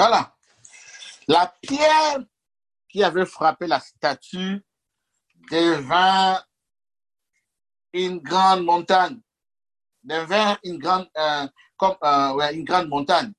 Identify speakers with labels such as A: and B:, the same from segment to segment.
A: Voilà. La pierre qui avait frappé la statue devint une grande montagne. Devint une grande, une grande montagne.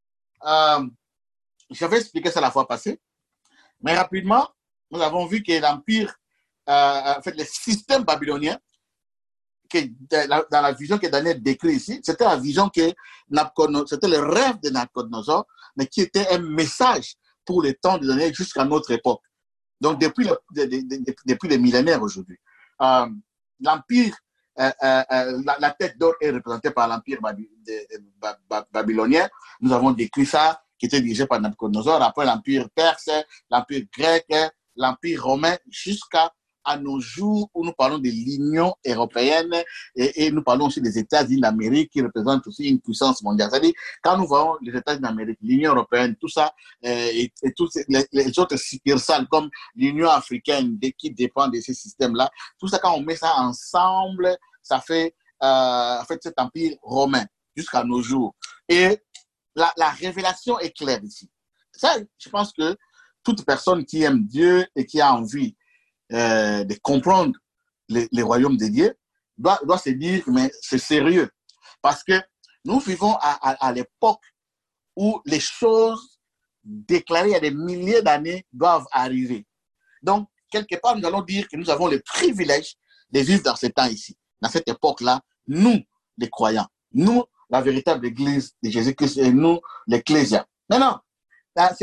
A: J'avais expliqué ça la fois passée, mais rapidement, nous avons vu que l'Empire, en fait, le système babylonien, dans la vision que Daniel décrit ici, c'était la vision que c'était le rêve de Nabucodonosor, mais qui était un message pour le temps de Daniel jusqu'à notre époque. Donc, depuis les millénaires aujourd'hui. L'Empire, la tête d'or est représentée par l'Empire babylonien. Nous avons décrit ça, qui était dirigé par Nabucodonosor, après l'Empire perse, l'Empire grec, l'Empire romain, jusqu'à nos jours où nous parlons de l'Union européenne et nous parlons aussi des États-Unis d'Amérique qui représentent aussi une puissance mondiale. C'est-à-dire, quand nous voyons les États-Unis d'Amérique, l'Union européenne, tout ça, et tous les autres succursales comme l'Union africaine qui dépend de ces systèmes-là, tout ça, quand on met ça ensemble, ça fait, en fait cet empire romain jusqu'à nos jours. Et la révélation est claire ici. Ça, je pense que toute personne qui aime Dieu et qui a envie de comprendre les royaumes de Dieu, doit se dire, mais c'est sérieux. Parce que nous vivons à l'époque où les choses déclarées il y a des milliers d'années doivent arriver. Donc, quelque part, nous allons dire que nous avons le privilège de vivre dans ce temps ici, dans cette époque-là, nous, les croyants, nous, la véritable Église de Jésus-Christ et nous, l'Ecclésia. Maintenant, la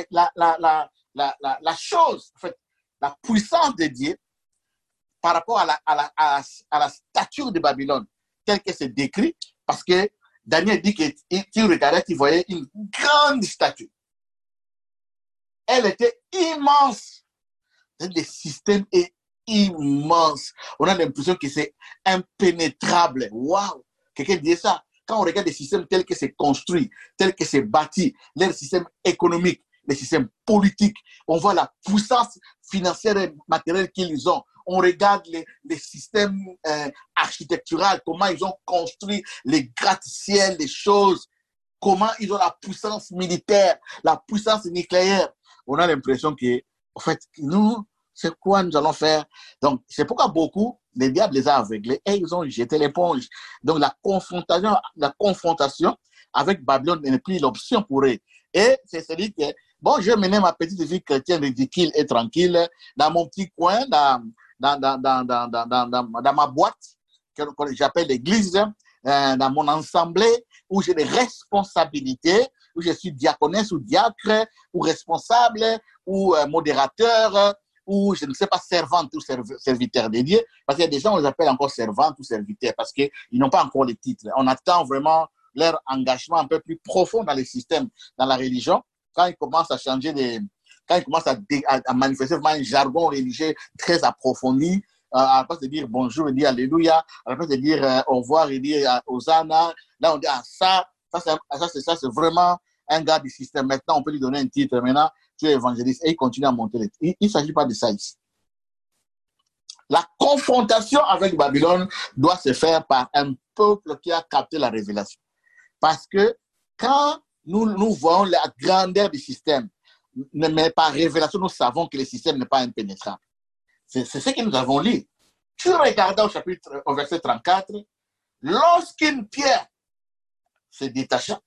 A: chose, en fait, la puissance de Dieu par rapport à la stature de Babylone, telle que c'est décrit, parce que Daniel dit qu'il regardait, qu'il voyait une grande statue. Elle était immense. Le système est immense. On a l'impression que c'est impénétrable. Waouh! Quelqu'un dit ça. Quand on regarde les systèmes tels que c'est construit, tels que c'est bâti, les systèmes économiques, les systèmes politiques, on voit la puissance financière et matérielle qu'ils ont. On regarde les systèmes architecturaux, comment ils ont construit les gratte-ciels, les choses, comment ils ont la puissance militaire, la puissance nucléaire. On a l'impression que, en fait, nous, c'est quoi nous allons faire? Donc, c'est pourquoi beaucoup, les diables les ont aveuglés et ils ont jeté l'éponge. Donc, la confrontation avec Babylone n'est plus l'option pour eux. Et c'est celui qui est, bon, je vais mener ma petite vie chrétienne ridicule et tranquille dans mon petit coin, dans ma boîte, que j'appelle l'église, dans mon assemblée, où j'ai des responsabilités, où je suis diaconesse ou diacre, ou responsable, ou modérateur, ou je ne sais pas, servante ou serviteur de Dieu, parce qu'il y a des gens, on les appelle encore servante ou serviteur, parce qu'ils n'ont pas encore les titres. On attend vraiment leur engagement un peu plus profond dans le système, dans la religion, quand ils commencent à changer quand ils commencent à manifester vraiment un jargon religieux très approfondi, à la place de dire bonjour et dire alléluia, à la place de dire au revoir et dire hosanna, là on dit ça c'est vraiment un gars du système. Maintenant, on peut lui donner un titre, maintenant, tu es évangéliste, et il continue à monter les titres. Il ne s'agit pas de ça ici. La confrontation avec Babylone doit se faire par un peuple qui a capté la révélation. Parce que quand nous voyons la grandeur du système, mais par révélation, nous savons que le système n'est pas impénétrable. C'est ce que nous avons lu. Tu regardes au verset 34, lorsqu'une pierre se détacha,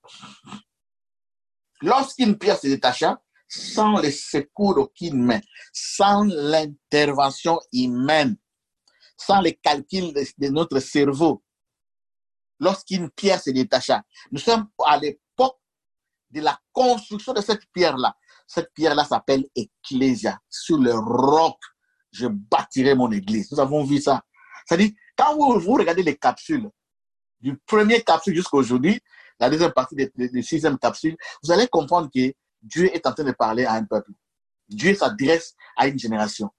A: sans le secours d'aucune main, sans l'intervention humaine, sans les calculs de notre cerveau, lorsqu'une pierre se détacha, nous sommes à l'époque de la construction de cette pierre-là. Cette pierre-là s'appelle Ecclésia. Sur le roc, je bâtirai mon église. Nous avons vu ça. C'est-à-dire, quand vous regardez les capsules, du premier capsule jusqu'à aujourd'hui, la deuxième partie des sixième capsule, vous allez comprendre que Dieu est en train de parler à un peuple. Dieu s'adresse à une génération.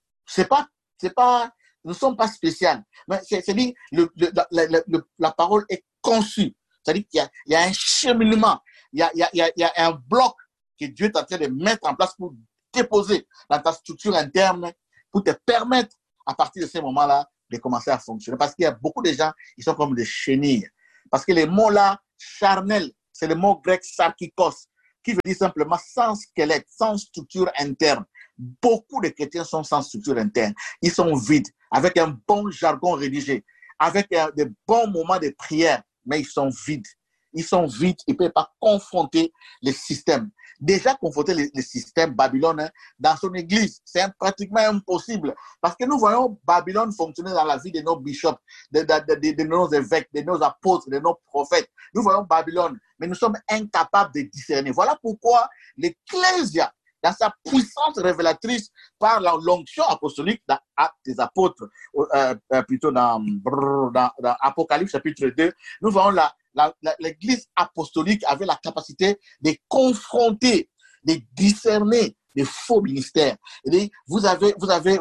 A: Nous ne sommes pas spéciaux. Mais c'est-à-dire, la parole est conçue. C'est-à-dire qu'il y a un cheminement, il y a un bloc que Dieu est en train de mettre en place pour déposer dans ta structure interne, pour te permettre, à partir de ce moment-là, de commencer à fonctionner. Parce qu'il y a beaucoup de gens qui sont comme des chenilles. Parce que les mots-là, charnel, c'est le mot grec sarkikos. qui veut dire simplement sans squelette, sans structure interne. Beaucoup de chrétiens sont sans structure interne. Ils sont vides, avec un bon jargon rédigé, avec de bons moments de prière, mais ils sont vides. Ils sont vides, ils ne peuvent pas confronter les systèmes. Déjà confronter les systèmes Babylone dans son église, c'est pratiquement impossible. Parce que nous voyons Babylone fonctionner dans la vie de nos bishops, de nos évêques, de nos apôtres, de nos prophètes. Nous voyons Babylone, mais nous sommes incapables de discerner. Voilà pourquoi l'Ecclésia, dans sa puissance révélatrice par l'onction apostolique dans Actes des Apôtres, plutôt dans Apocalypse chapitre 2, nous voyons l'Église apostolique avait la capacité de confronter, de discerner les faux ministères. Et vous avez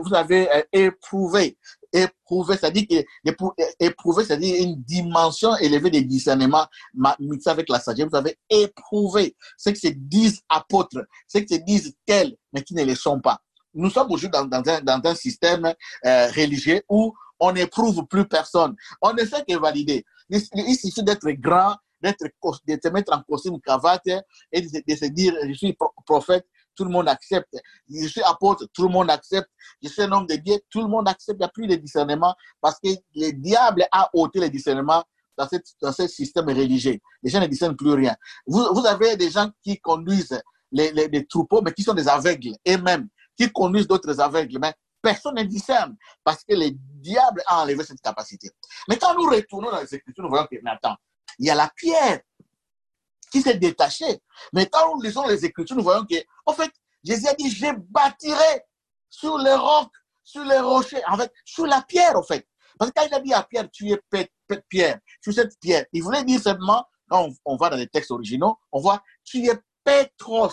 A: éprouvé, c'est-à-dire éprouvé, c'est-à-dire une dimension élevée de discernement mixée avec la sagesse. Vous avez éprouvé ce que se disent apôtres, ce que se disent tels, mais qui ne le sont pas. Nous sommes aujourd'hui dans un système religieux où on n'éprouve plus personne. On ne fait que valider. Il suffit d'être grand, de se mettre en costume, cravate et de se dire je suis prophète, tout le monde accepte. Je suis apôtre, tout le monde accepte. Je suis un homme de Dieu, tout le monde accepte. Il n'y a plus de discernement parce que le diable a ôté le discernement dans ce système religieux. Les gens ne discernent plus rien. Vous avez des gens qui conduisent les troupeaux, mais qui sont des aveugles, et même qui conduisent d'autres aveugles. Mais personne ne discerne parce que le diable a enlevé cette capacité. Mais quand nous retournons dans les Écritures, nous voyons que, mais attends, il y a la pierre qui s'est détachée. Mais quand nous lisons les Écritures, nous voyons que, en fait, Jésus a dit, je bâtirai sur les rocs, sur les rochers, en fait, sur la pierre, en fait. Parce que quand il a dit à Pierre, tu es pierre, sur cette pierre, il voulait dire seulement, quand on va dans les textes originaux, on voit, tu es Pétros.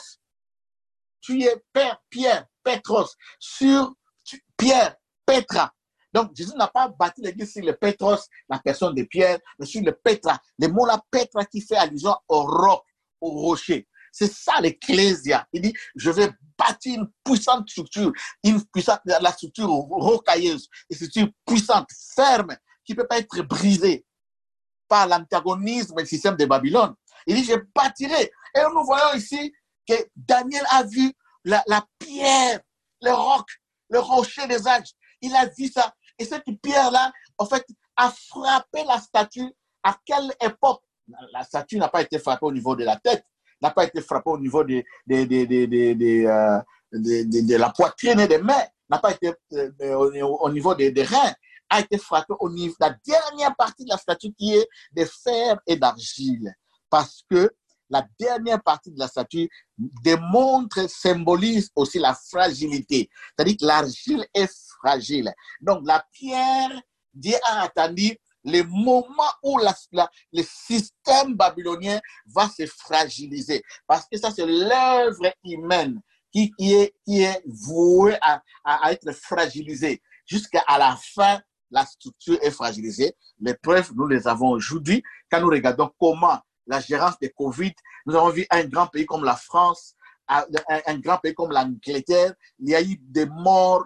A: Tu es Pierre, Pétros, sur Pierre, Pétra. Donc, Jésus n'a pas bâti l'église sur le Pétros, la personne de Pierre, mais sur le Pétra. Le mot là, Pétra, qui fait allusion au roc, au rocher. C'est ça l'ecclésia. Il dit, je vais bâtir une puissante structure, la structure rocailleuse, une structure puissante, ferme, qui ne peut pas être brisée par l'antagonisme du système de Babylone. Il dit, je bâtirai. Et nous voyons ici que Daniel a vu la pierre, le roc, le rocher des âges. Il a vu ça. Et cette pierre-là, en fait, a frappé la statue. À quelle époque? La statue n'a pas été frappée au niveau de la tête, n'a pas été frappée au niveau de la poitrine et des mains, n'a pas été au niveau des reins, a été frappée au niveau de la dernière partie de la statue qui est de fer et d'argile. Parce que la dernière partie de la statue démontre, symbolise aussi la fragilité. C'est-à-dire que l'argile est fragile. Donc, la pierre, Dieu a attendu le moment où le système babylonien va se fragiliser. Parce que ça, c'est l'œuvre humaine qui est vouée à être fragilisée. Jusqu'à la fin, la structure est fragilisée. Les preuves, nous les avons aujourd'hui. Quand nous regardons comment la gérance de Covid, nous avons vu un grand pays comme la France, un grand pays comme l'Angleterre, il y a eu des morts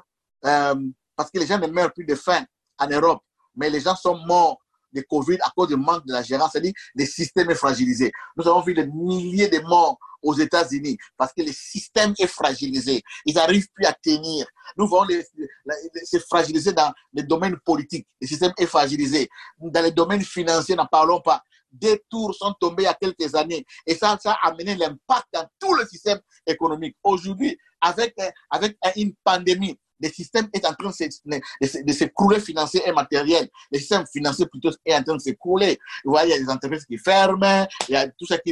A: parce que les gens ne meurent plus de faim en Europe, mais les gens sont morts de Covid à cause du manque de la gérance, c'est-à-dire le système est fragilisé. Nous avons vu des milliers de morts aux États-Unis parce que le système est fragilisé. Ils n'arrivent plus à tenir. Nous voyons c'est fragilisé dans les domaines politiques. Le système est fragilisé. Dans les domaines financiers, n'en parlons pas. Des tours sont tombés il y a quelques années et ça a amené l'impact dans tout le système économique. Aujourd'hui, avec une pandémie, le système est en train de s'écrouler financier et matériel. Le système financier plutôt est en train de s'écrouler. Vous voyez, il y a des entreprises qui ferment, il y a tout ça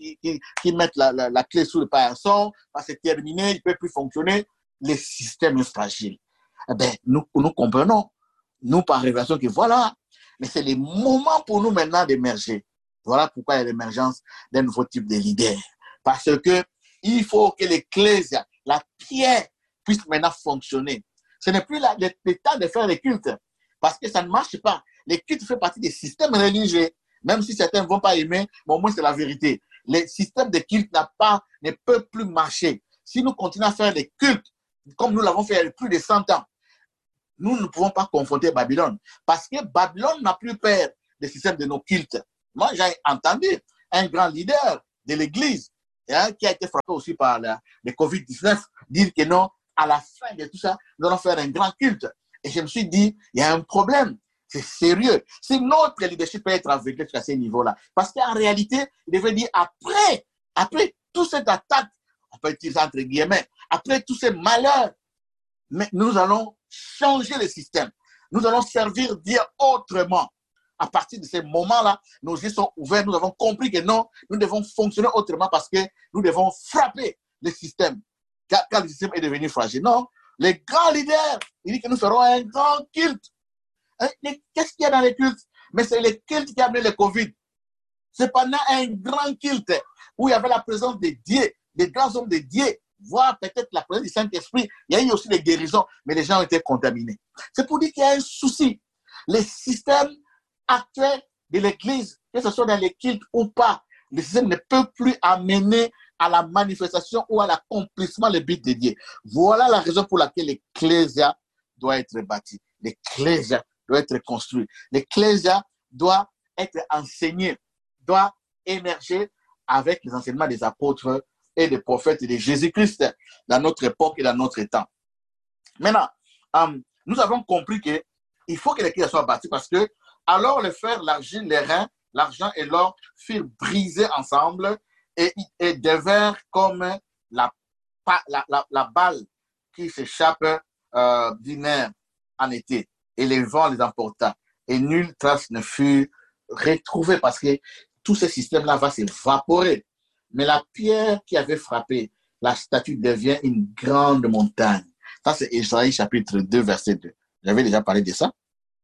A: qui mettent la clé sous le paillasson, c'est terminé, il ne peut plus fonctionner. Le système est fragile. Eh bien, nous comprenons, nous par révélation, que voilà, mais c'est le moment pour nous maintenant d'émerger. Voilà pourquoi il y a l'émergence d'un nouveau type de leader. Parce que il faut que l'ecclésia, la pierre, puisse maintenant fonctionner. Ce n'est plus le temps de faire les cultes, parce que ça ne marche pas. Les cultes font partie des systèmes religieux, même si certains ne vont pas aimer, mais au moins c'est la vérité. Le système de culte ne peut plus marcher. Si nous continuons à faire les cultes, comme nous l'avons fait il y a plus de 100 ans, nous ne pouvons pas confronter Babylone, parce que Babylone n'a plus peur des systèmes de nos cultes. Moi, j'ai entendu un grand leader de l'Église hein, qui a été frappé aussi par le Covid-19, dire que non, à la fin de tout ça, nous allons faire un grand culte. Et je me suis dit, il y a un problème. C'est sérieux. Si notre leadership peut être aveuglé jusqu'à ce niveau-là. Parce qu'en réalité, il devait dire, après toute cette attaque, on peut dire ça entre guillemets, après tous ces malheurs, mais nous allons changer le système. Nous allons servir Dieu autrement. À partir de ces moments-là, nos yeux sont ouverts. Nous avons compris que non, nous devons fonctionner autrement parce que nous devons frapper le système. Car le système est devenu fragile. Non, les grands leaders, ils disent que nous ferons un grand culte. Qu'est-ce qu'il y a dans les cultes? Mais c'est le culte qui a amené le Covid. C'est pendant un grand culte où il y avait la présence de Dieu, des grands hommes de Dieu, voire peut-être la présence du Saint-Esprit. Il y a eu aussi des guérisons, mais les gens ont été contaminés. C'est pour dire qu'il y a un souci. Les systèmes actuels de l'Église, que ce soit dans les cultes ou pas, le système ne peut plus amener à la manifestation ou à l'accomplissement le but de Dieu. Voilà la raison pour laquelle l'Ecclésia doit être bâtie. L'Ecclésia doit être construite. L'Ecclésia doit être enseignée, doit émerger avec les enseignements des apôtres et des prophètes et de Jésus-Christ dans notre époque et dans notre temps. Maintenant, nous avons compris qu'il faut que l'Église soit bâtie parce que alors le fer, l'argile, les reins, l'argent et l'or furent brisés ensemble et devinrent comme la balle qui s'échappe du nerf en été. Et les vents les emporta. Et nulle trace ne fut retrouvée parce que tout ce système-là va s'évaporer. Mais la pierre qui avait frappé la statue devient une grande montagne. Ça, c'est Ésaïe chapitre 2, verset 2. J'avais déjà parlé de ça.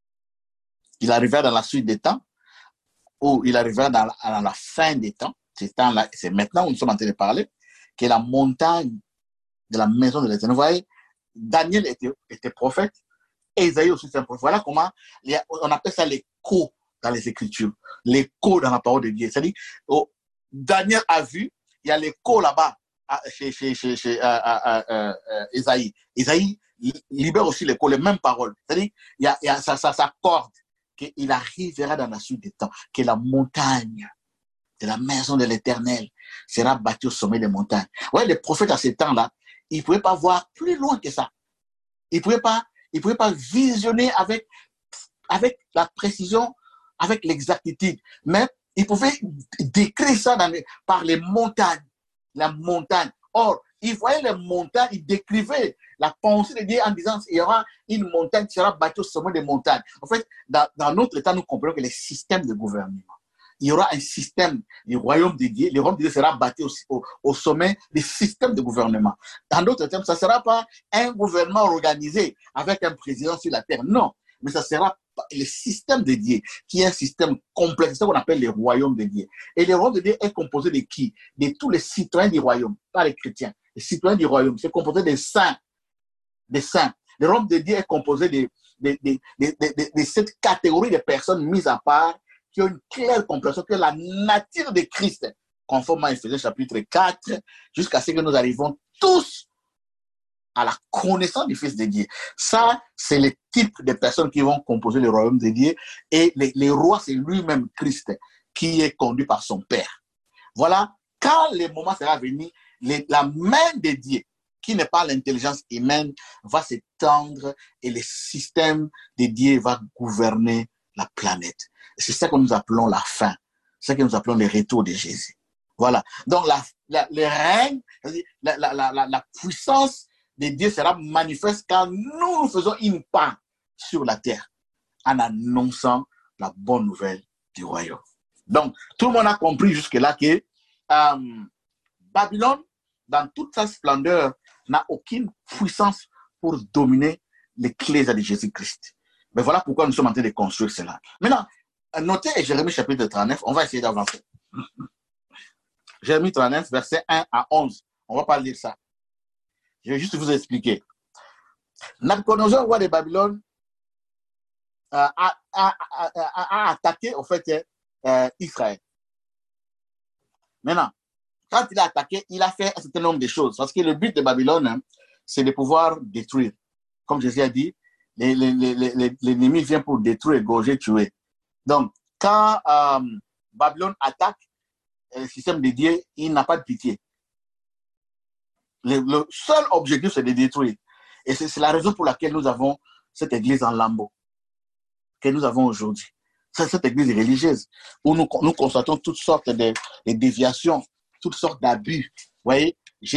A: Il arriva dans la suite des temps, ou il arriva dans la fin des temps. C'est maintenant où nous sommes en train de parler, que la montagne de la maison de l'Éternel. Vous voyez, Daniel était prophète, et Isaïe aussi c'est un prophète. Voilà comment on appelle ça l'écho dans les Écritures, l'écho dans la parole de Dieu. C'est-à-dire, Daniel a vu, il y a l'écho là-bas chez Isaïe. Isaïe libère aussi l'écho, les mêmes paroles. C'est-à-dire, il y a ça s'accorde qu'il arrivera dans la suite des temps, que la montagne de la maison de l'Éternel sera bâtie au sommet des montagnes. Ouais, les prophètes à ce temps-là, ils ne pouvaient pas voir plus loin que ça. Ils ne pouvaient pas visionner avec la précision, avec l'exactitude. Mais ils pouvaient décrire ça par les montagnes. La montagne. Or, ils voyaient les montagnes, ils décrivaient la pensée de Dieu en disant qu'il y aura une montagne qui sera bâtie au sommet des montagnes. En fait, dans notre temps, nous comprenons que les systèmes de gouvernement, il y aura un système du royaume de Dieu. Le royaume de Dieu sera bâti au sommet des systèmes de gouvernement. Dans d'autres termes, ça ne sera pas un gouvernement organisé avec un président sur la terre. Non, mais ça sera le système de Dieu, qui est un système complexe, c'est ce qu'on appelle le royaume de Dieu. Et le royaume de Dieu est composé de qui? De tous les citoyens du royaume, pas les chrétiens. Les citoyens du royaume, c'est composé des saints. Des saints. Le royaume de Dieu est composé de cette catégorie de personnes mises à part, qui ont une claire compréhension que la nature de Christ, conformément à Ephésiens chapitre 4, jusqu'à ce que nous arrivons tous à la connaissance du Fils de Dieu. Ça, c'est le type de personnes qui vont composer le royaume de Dieu. Et le roi, c'est lui-même Christ, qui est conduit par son Père. Voilà, quand le moment sera venu, la main de Dieu, qui n'est pas l'intelligence humaine, va s'étendre et le système de Dieu va gouverner la planète. C'est ça que nous appelons la fin. C'est ça que nous appelons le retour de Jésus. Voilà. Donc, le règne, la puissance de Dieu sera manifeste quand nous faisons une part sur la terre en annonçant la bonne nouvelle du royaume. Donc, tout le monde a compris jusque-là que Babylone, dans toute sa splendeur, n'a aucune puissance pour dominer l'Ecclésia de Jésus-Christ. Mais voilà pourquoi nous sommes en train de construire cela. Maintenant, notez Jérémie chapitre 39, on va essayer d'avancer. Jérémie 39, versets 1 à 11. On ne va pas lire ça. Je vais juste vous expliquer. Nabuchodonosor, roi de Babylone, a attaqué, en fait, Israël. Maintenant, quand il a attaqué, il a fait un certain nombre de choses. Parce que le but de Babylone, c'est de pouvoir détruire. Comme Jésus a dit, l'ennemi vient pour détruire, égorger, tuer. Donc, quand Babylone attaque le système de Dieu, il n'a pas de pitié. Le seul objectif, c'est de détruire. Et c'est la raison pour laquelle nous avons cette église en lambeaux que nous avons aujourd'hui. C'est cette église religieuse où nous constatons toutes sortes de déviations, toutes sortes d'abus. Vous voyez,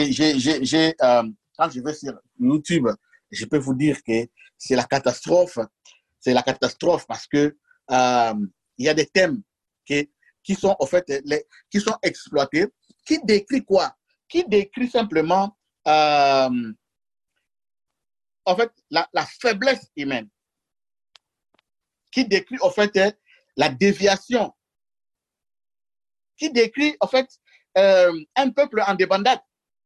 A: quand je vais sur YouTube, je peux vous dire que c'est la catastrophe. C'est la catastrophe parce que il y a des thèmes qui sont en fait qui sont exploités, qui décrit quoi? Qui décrit simplement en fait la faiblesse humaine, qui décrit en fait la déviation, qui décrit en fait un peuple en débandade.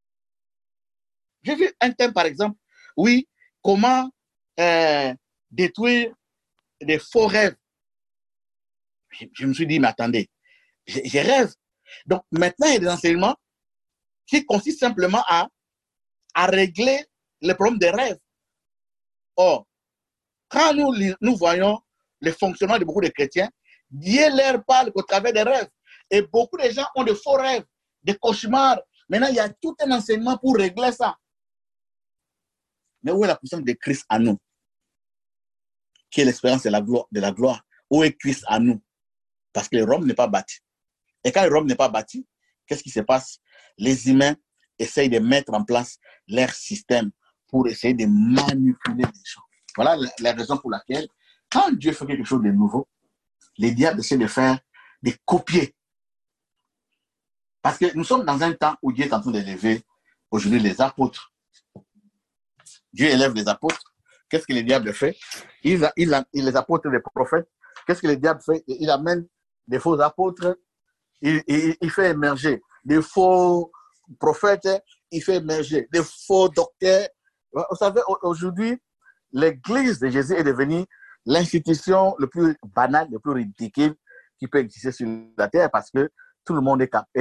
A: J'ai vu un thème par exemple, oui, comment détruire des faux rêves. Je me suis dit, mais attendez, je rêve. Donc maintenant, il y a des enseignements qui consistent simplement à régler le problème des rêves. Or, quand nous voyons le fonctionnement de beaucoup de chrétiens, Dieu leur parle au travers des rêves. Et beaucoup de gens ont de faux rêves, des cauchemars. Maintenant, il y a tout un enseignement pour régler ça. Mais où est la puissance de Christ à nous? Qui est l'expérience de la gloire? Où est Christ à nous? Parce que Rome n'est pas bâti. Et quand Rome n'est pas bâti, qu'est-ce qui se passe? Les humains essayent de mettre en place leur système pour essayer de manipuler les gens. Voilà la raison pour laquelle, quand Dieu fait quelque chose de nouveau, les diables essaient de faire, de copier. Parce que nous sommes dans un temps où Dieu est en train d'élever aujourd'hui les apôtres. Dieu élève les apôtres. Qu'est-ce que le diable fait? Il les apôtres des prophètes. Qu'est-ce que le diable fait? Il amène des faux apôtres. Il fait émerger des faux prophètes. Il fait émerger des faux docteurs. Vous savez, aujourd'hui, l'église de Jésus est devenue l'institution le plus banale, le plus ridicule qui peut exister sur la terre parce que tout le monde est capable.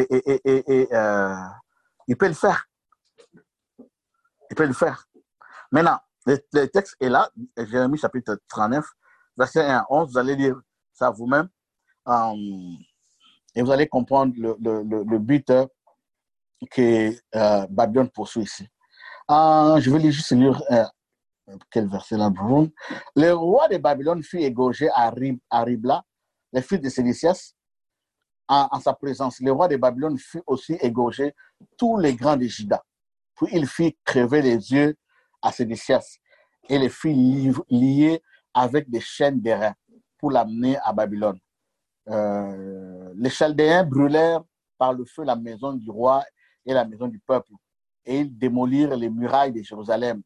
A: Il peut le faire. Il peut le faire. Maintenant, le texte est là, Jérémie chapitre 39, verset 1 à 11. Vous allez lire ça vous-même et vous allez comprendre le but que Babylone poursuit ici. Je vais juste lire quel verset là. Le roi de Babylone fut égorgé à Ribla, le fils de Sédécias, en sa présence. Le roi de Babylone fut aussi égorgé tous les grands de Juda. Puis il fit crever les yeux à Sédécias et les fit lier avec des chaînes d'airain pour l'amener à Babylone. Les Chaldéens brûlèrent par le feu la maison du roi et la maison du peuple, et ils démolirent les murailles de Jérusalem.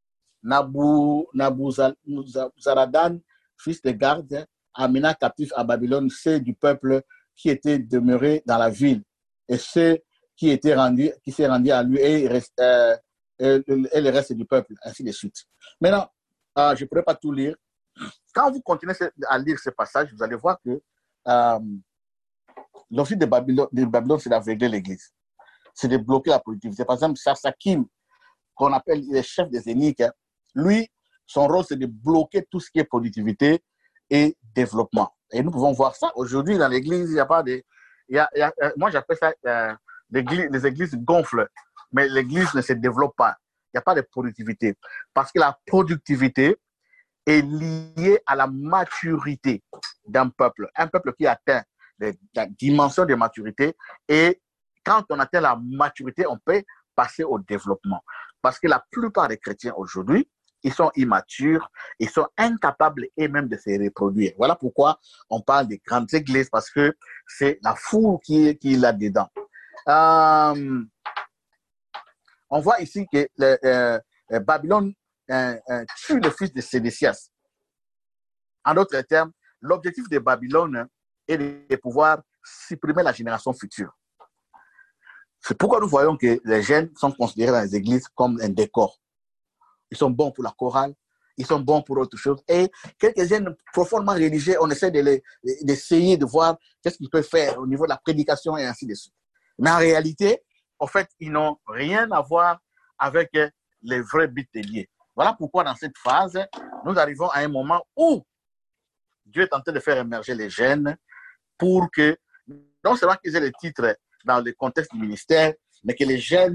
A: Nabuzaradan, fils de garde, amena captif à Babylone ceux du peuple qui étaient demeurés dans la ville et ceux qui s'est rendu à lui et le reste du peuple, ainsi de suite. Maintenant, je ne pourrais pas tout lire. Quand vous continuez à lire ce passage, vous allez voir que l'objectif de Babylone, c'est d'aveugler l'Église. C'est de bloquer la productivité. Par exemple, Sarsakim, qu'on appelle le chef des éniques, lui, son rôle, c'est de bloquer tout ce qui est productivité et développement. Et nous pouvons voir ça. Aujourd'hui, dans l'Église, il n'y a pas de... moi, j'appelle ça... les églises gonflent, mais l'Église ne se développe pas. Il n'y a pas de productivité. Parce que la productivité est liée à la maturité d'un peuple. Un peuple qui atteint la dimension de maturité. Et quand on atteint la maturité, on peut passer au développement. Parce que la plupart des chrétiens aujourd'hui, ils sont immatures, ils sont incapables eux-mêmes de se reproduire. Voilà pourquoi on parle des grandes églises, parce que c'est la foule qui est là-dedans. On voit ici que Babylone tue le fils de Sédécias. En d'autres termes, l'objectif de Babylone est de pouvoir supprimer la génération future. C'est pourquoi nous voyons que les jeunes sont considérés dans les églises comme un décor. Ils sont bons pour la chorale, ils sont bons pour autre chose. Et quelques jeunes profondément religieux, on essaie d'essayer de voir qu'est-ce qu'ils peuvent faire au niveau de la prédication et ainsi de suite. Mais en réalité, en fait, ils n'ont rien à voir avec les vrais buts liés. Voilà pourquoi dans cette phase, nous arrivons à un moment où Dieu est en train de faire émerger les jeunes pour que, non seulement qu'ils aient les titres dans le contexte du ministère, mais que les jeunes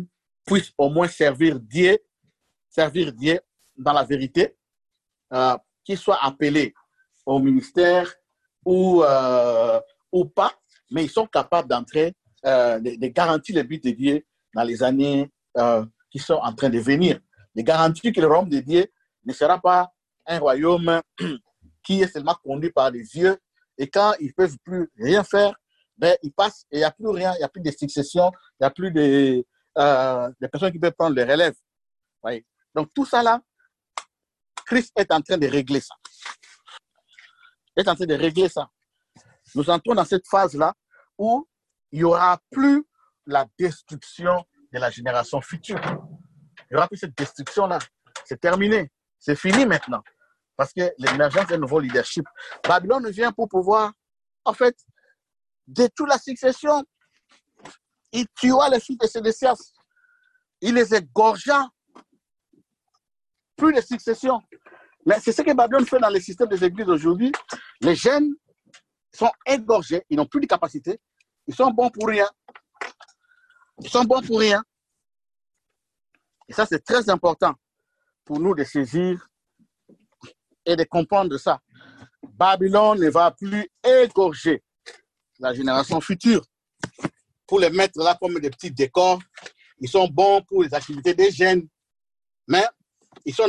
A: puissent au moins servir Dieu dans la vérité, qu'ils soient appelés au ministère ou pas, mais ils sont capables d'entrer, de garantir le but de Dieu dans les années qui sont en train de venir. De garantir que le royaume de Dieu ne sera pas un royaume qui est seulement conduit par les yeux, et quand ils ne peuvent plus rien faire, ben, ils passent et il n'y a plus rien, il n'y a plus de succession, il n'y a plus de personnes qui peuvent prendre le relève. Oui. Donc tout ça là, Christ est en train de régler ça. Il est en train de régler ça. Nous entrons dans cette phase-là où il n'y aura plus la destruction de la génération future. Il n'y aura plus cette destruction-là. C'est terminé. C'est fini maintenant. Parce que l'émergence d'un nouveau leadership. Babylone vient pour pouvoir, en fait, détruire la succession. Il tua les fils de Sédécias. Il les égorgea. Plus de succession. Mais c'est ce que Babylone fait dans le système des églises aujourd'hui. Les jeunes sont égorgés, ils n'ont plus de capacité, ils sont bons pour rien. Ils sont bons pour rien. Et ça, c'est très important pour nous de saisir et de comprendre ça. Babylone ne va plus égorger la génération future pour les mettre là comme des petits décors. Ils sont bons pour les activités des jeunes, mais ils sont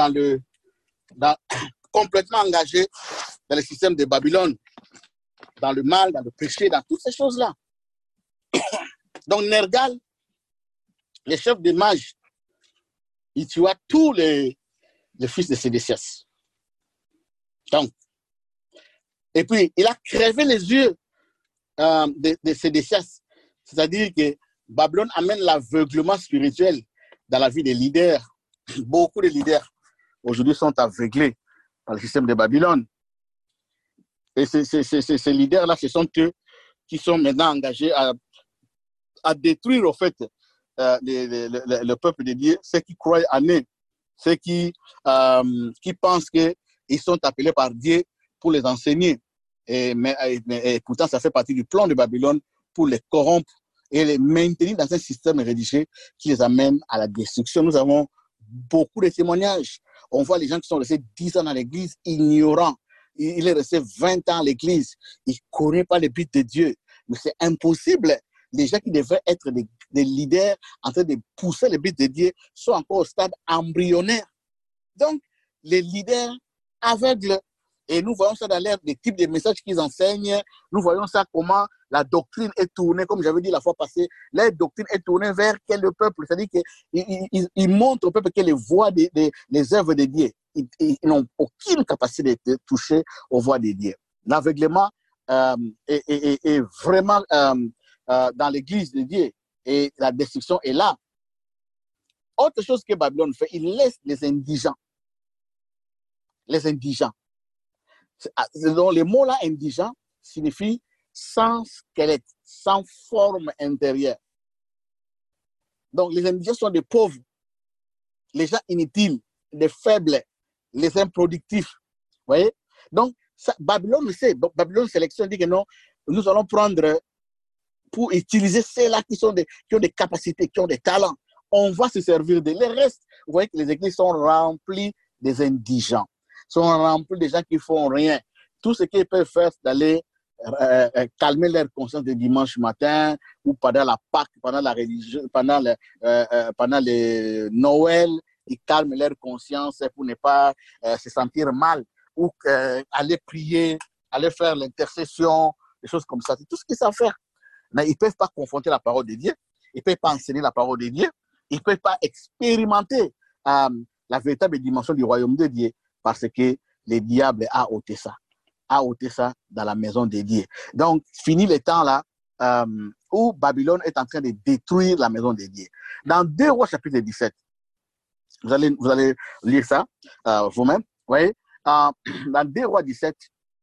A: complètement engagés dans le système de Babylone, dans le mal, dans le péché, dans toutes ces choses-là. Donc Nergal, le chef des mages, il tua tous les fils de Sédécias. Donc, et puis il a crevé les yeux de Sédécias. C'est-à-dire que Babylone amène l'aveuglement spirituel dans la vie des leaders. Beaucoup de leaders aujourd'hui sont aveuglés par le système de Babylone. Et ces leaders-là, ce sont eux qui sont maintenant engagés à détruire, au fait, le peuple de Dieu, ceux qui croient en eux, ceux qui pensent qu'ils sont appelés par Dieu pour les enseigner. Mais pourtant, ça fait partie du plan de Babylone pour les corrompre et les maintenir dans un système religieux qui les amène à la destruction. Nous avons beaucoup de témoignages. On voit les gens qui sont restés 10 ans dans l'église, ignorants. Il est resté 20 ans à l'église. Il ne connaît pas le but de Dieu. Mais c'est impossible. Les gens qui devraient être des leaders en train de pousser le but de Dieu sont encore au stade embryonnaire. Donc, les leaders aveugles, et nous voyons ça dans l'air des types de messages qu'ils enseignent, nous voyons ça comment la doctrine est tournée, comme j'avais dit la fois passée, la doctrine est tournée vers quel peuple, c'est-à-dire qu'ils montrent au peuple quelle voie les œuvres de Dieu. Ils n'ont aucune capacité de toucher aux voies de Dieu. L'aveuglement est vraiment dans l'église de Dieu et la destruction est là. Autre chose que Babylone fait, il laisse les indigents. Les indigents. Donc, le mot là, indigent, signifie sans squelette, sans forme intérieure. Donc, les indigents sont des pauvres, les gens inutiles, les faibles, les improductifs. Vous voyez? Donc, ça, Babylone sait, Babylone sélectionne, dit que non, nous allons prendre pour utiliser ceux-là qui ont des capacités, qui ont des talents. On va se servir de les restes. Vous voyez que les églises sont remplies des indigents, sont remplies des gens qui ne font rien. Tout ce qu'ils peuvent faire, c'est d'aller calmer leur conscience le dimanche matin ou pendant la Pâque, pendant la religion, pendant le Noël, ils calment leur conscience pour ne pas se sentir mal ou aller prier, aller faire l'intercession, des choses comme ça. C'est tout ce qu'ils savent faire. Mais ils ne peuvent pas confronter la parole de Dieu, ils ne peuvent pas enseigner la parole de Dieu, ils ne peuvent pas expérimenter la véritable dimension du royaume de Dieu parce que le diable a ôté ça dans la maison de Dieu. Donc, fini le temps là où Babylone est en train de détruire la maison de Dieu. Dans 2 Rois chapitre 17, vous allez lire ça vous-même. Vous voyez, dans 2 Rois 17,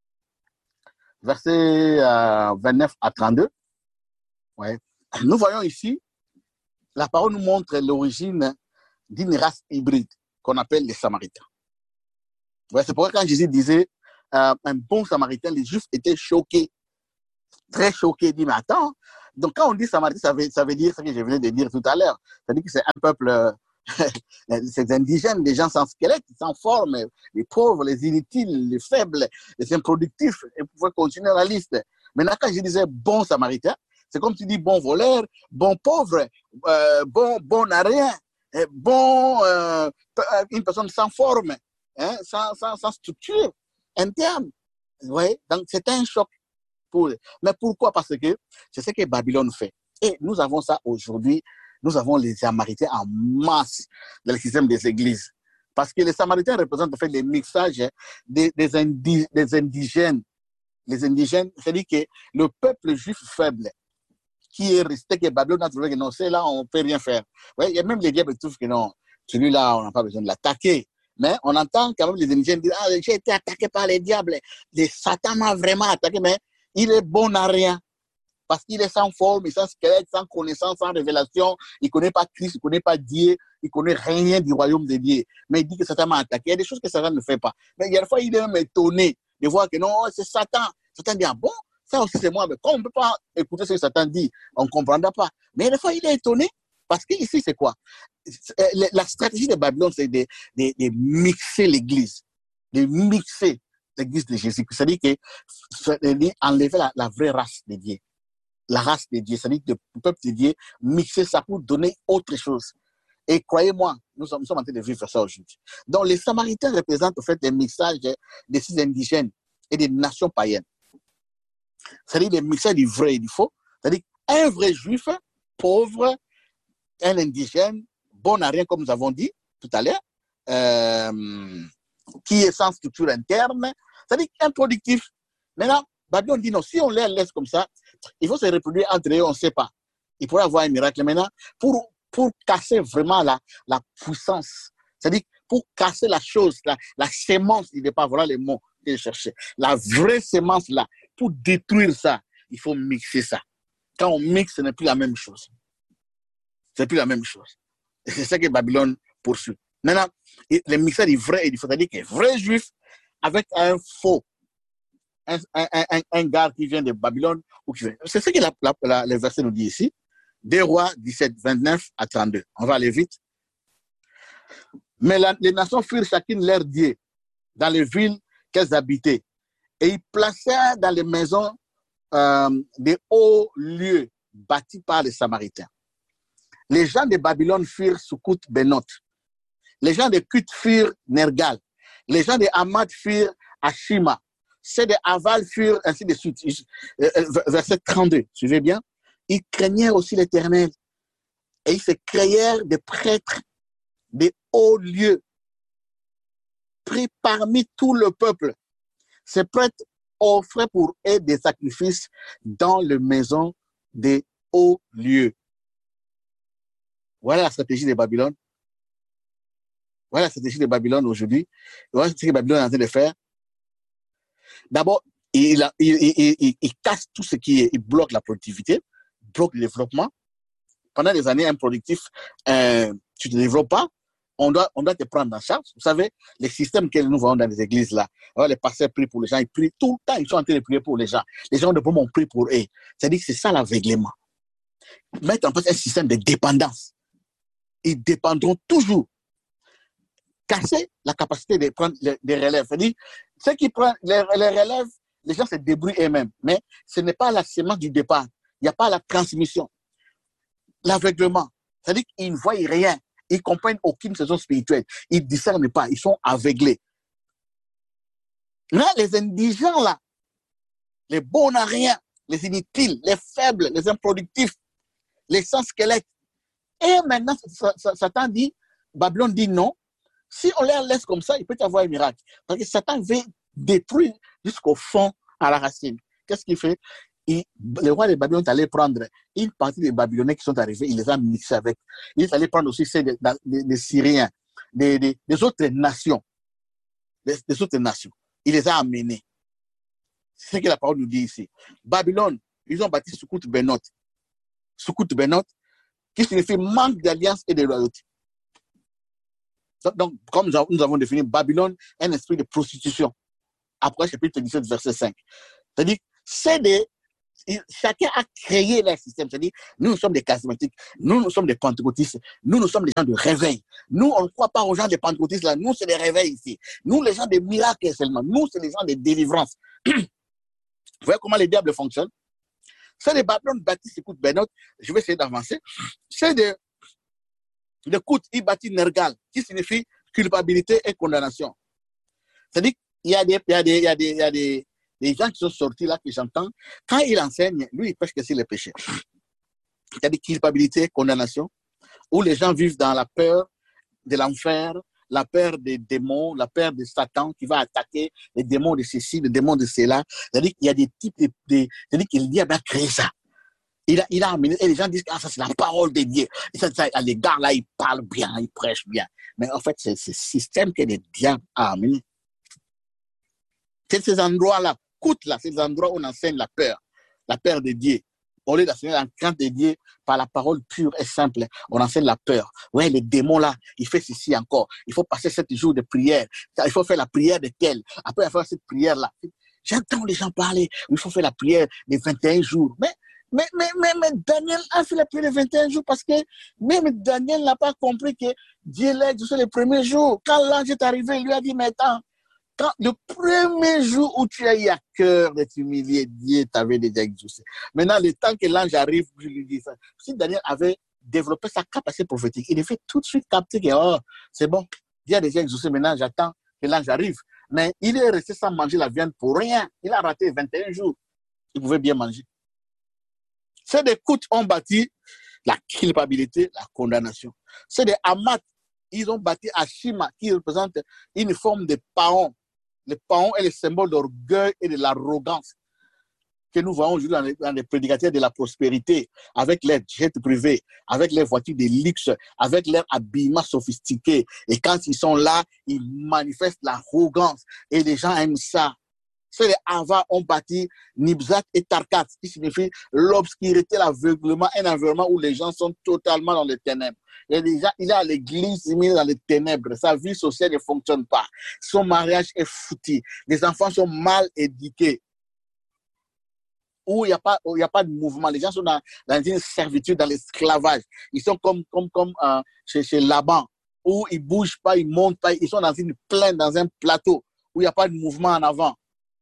A: versets 29 à 32, ouais, nous voyons ici, la parole nous montre l'origine d'une race hybride qu'on appelle les Samaritains. Ouais, c'est pourquoi quand Jésus disait un bon Samaritain, les Juifs étaient choqués, très choqués. Ils disent, mais attends, Donc, quand on dit Samaritain, ça veut dire ce que je venais de dire tout à l'heure. C'est-à-dire que c'est un peuple, c'est indigène, des gens sans squelette, sans forme, les pauvres, les inutiles, les faibles, les improductifs, et vous pouvez continuer la liste. Maintenant, quand je disais bon Samaritain, c'est comme tu dis bon voleur, bon pauvre, bon à rien, une personne sans forme, hein, sans structure interne. Ouais, donc c'est un choc pour eux. Mais pourquoi? Parce que c'est ce que Babylone fait. Et nous avons ça aujourd'hui. Nous avons les Samaritains en masse dans le système des églises. Parce que les Samaritains représentent en fait les mixages des indigènes. Les indigènes, c'est-à-dire que le peuple juif faible qui est resté, que Babylone a trouvé que non, c'est là, on ne peut rien faire. Ouais, il y a même les diables qui trouvent que non, celui-là, on n'a pas besoin de l'attaquer. Mais on entend quand même les indigènes dire, ah, j'ai été attaqué par les diables. Les Satan m'a vraiment attaqué, mais il est bon à rien. Parce qu'il est sans forme, sans squelette, sans connaissance, sans révélation. Il ne connaît pas Christ, il ne connaît pas Dieu, il ne connaît rien du royaume de Dieu. Mais il dit que Satan m'a attaqué. Il y a des choses que Satan ne fait pas. Mais il y a des fois, il est même étonné de voir que non, c'est Satan. Satan dit, ah bon, ça aussi c'est moi. Mais quand on ne peut pas écouter ce que Satan dit, on ne comprendra pas. Mais des fois, il est étonné. Parce qu'ici, c'est quoi? La stratégie de Babylone, c'est de mixer l'Église. De mixer l'Église de Jésus. C'est-à-dire enlever la vraie race de Dieu. La race de Dieu, c'est-à-dire que le peuple de Dieu, mixer ça pour donner autre chose. Et croyez-moi, nous sommes en train de vivre ça aujourd'hui. Donc, les Samaritains représentent en fait les mixages des six indigènes et des nations païennes. C'est-à-dire les mixages du vrai et du faux. C'est-à-dire un vrai juif, pauvre, un indigène, bon à rien, comme nous avons dit tout à l'heure, qui est sans structure interne, c'est-à-dire improductif. Maintenant, Babylone dit non, si on les laisse comme ça, il faut se reproduire entre eux, on ne sait pas. Il pourrait avoir un miracle maintenant pour casser vraiment la puissance. C'est-à-dire pour casser la chose, la sémence, il n'est pas, voilà les mots que je cherchais. La vraie sémence là, pour détruire ça, il faut mixer ça. Quand on mixe, ce n'est plus la même chose. C'est plus la même chose. Et c'est ça que Babylone poursuit. Maintenant, le mixage du vrai et du faux, c'est-à-dire qu'un vrai juif avec un faux, un gars qui vient de Babylone, ou qui vient. C'est ce que le verset nous dit ici. 2 Rois 17, 29 à 32. On va aller vite. Mais les nations firent chacune leur dieu dans les villes qu'elles habitaient. Et ils placèrent dans les maisons des hauts lieux bâtis par les Samaritains. Les gens de Babylone firent Sukkot Benot. Les gens de Kut firent Nergal. Les gens de Hamad firent Ashima. Ceux de Aval furent ainsi de suite. Verset 32, suivez bien. Ils craignèrent aussi l'Éternel. Et ils se créèrent des prêtres, des hauts lieux, pris parmi tout le peuple. Ces prêtres offraient pour eux des sacrifices dans les maisons des hauts lieux. Voilà la stratégie de Babylone. Voilà la stratégie de Babylone aujourd'hui. Voilà ce que Babylone est en train de faire. D'abord, il casse tout ce qui est, il bloque la productivité, bloque le développement. Pendant des années improductifs, tu ne te développes pas, on doit te prendre en charge. Vous savez, les systèmes que nous voyons dans les églises là, alors les pasteurs prient pour les gens, ils prient tout le temps, ils sont en train de prier pour les gens. Les gens de bon on prie pour eux. C'est-à-dire que c'est ça l'aveuglement. Mettre en place un système de dépendance. Ils dépendront toujours. Casser la capacité de prendre des relèves. C'est-à-dire, ceux qui prennent les relèves, les gens se débrouillent eux-mêmes. Mais ce n'est pas la sémence du départ. Il n'y a pas la transmission. L'aveuglement. C'est-à-dire qu'ils ne voient rien. Ils ne comprennent aucune saison spirituelle. Ils ne discernent pas. Ils sont aveuglés. Là, les indigents, là, les bons à rien, les inutiles, les faibles, les improductifs, les sans squelettes. Et maintenant, Satan dit, Babylone dit non. Si on les laisse comme ça, il peut y avoir un miracle. Parce que Satan veut détruire jusqu'au fond, à la racine. Qu'est-ce qu'il fait? Le roi de Babylone est allé prendre une partie des Babyloniens qui sont arrivés, il les a mixés avec. Il est allé prendre aussi ceux des Syriens, des autres nations. Des autres nations. Il les a amenés. C'est ce que la parole nous dit ici. Babylone, ils ont bâti Sukkot Benot. Sukkot Benot, qui signifie manque d'alliance et de loyauté. Donc, comme nous avons défini, Babylone est un esprit de prostitution. Après, chapitre 17, verset 5. C'est-à-dire, c'est chacun a créé leur système. C'est-à-dire, nous sommes des charismatiques, nous sommes des pentecôtistes, nous sommes des gens de réveil. Nous, on ne croit pas aux gens des pentecôtistes là, nous, c'est des réveils ici. Nous, les gens des miracles seulement, nous, c'est les gens des délivrances. Vous voyez comment les diables fonctionnent? C'est des Babylone baptistes, écoute, Benoît, je vais essayer d'avancer. C'est de Kout Ibati Nergal, qui signifie culpabilité et condamnation. C'est-à-dire qu'il y a des gens qui sont sortis là, que j'entends. Quand il enseigne, lui, il pêche que c'est le péché. C'est-à-dire culpabilité, condamnation, où les gens vivent dans la peur de l'enfer, la peur des démons, la peur de Satan qui va attaquer les démons de ceci, les démons de cela. C'est-à-dire qu'il y a des types c'est-à-dire qu'il dit, a créé ça. Il a amené, et les gens disent que ça c'est la parole de Dieu. Et ça, les gars là, ils parlent bien, ils prêchent bien. Mais en fait, c'est ce système que les diables ont amené. C'est ces endroits-là, là, ces endroits où on enseigne la peur de Dieu. Au lieu d'enseigner la crainte de Dieu par la parole pure et simple, on enseigne la peur. Ouais, les démons là, il fait ceci encore. Il faut passer 7 jours de prière. Il faut faire la prière de tel. Après, il faut faire cette prière-là. J'entends les gens parler. Il faut faire la prière des 21 jours. Mais Daniel a fait la prière des 21 jours parce que même Daniel n'a pas compris que Dieu l'a exaucé les premiers jours. Quand l'ange est arrivé, il lui a dit, mais attends, quand le premier jour où tu as eu à cœur de t'humilier, Dieu t'avait déjà exaucé. Maintenant, le temps que l'ange arrive, je lui dis ça. Si Daniel avait développé sa capacité prophétique, il devait tout de suite capter que oh, c'est bon, Dieu a déjà exaucé, maintenant j'attends que l'ange arrive. Mais il est resté sans manger la viande pour rien. Il a raté 21 jours. Il pouvait bien manger. C'est des Kout ont bâti la culpabilité, la condamnation. C'est des Amat, ils ont bâti Ashima, qui représente une forme de paon. Le paon est le symbole d'orgueil et de l'arrogance que nous voyons aujourd'hui dans les prédicateurs de la prospérité, avec leurs jets privés, avec leurs voitures de luxe, avec leurs habillements sophistiqués. Et quand ils sont là, ils manifestent l'arrogance. Et les gens aiment ça. C'est les Ava ont bâti Nibzat et Tarkat, qui signifie l'obscurité, l'aveuglement, un environnement où les gens sont totalement dans les ténèbres. Il est à l'église, il est dans les ténèbres. Sa vie sociale ne fonctionne pas. Son mariage est foutu. Les enfants sont mal éduqués. Où il n'y a pas de mouvement. Les gens sont dans une servitude, dans l'esclavage. Ils sont comme chez Laban, où ils ne bougent pas, ils ne montent pas. Ils sont dans une plaine, dans un plateau, où il n'y a pas de mouvement en avant.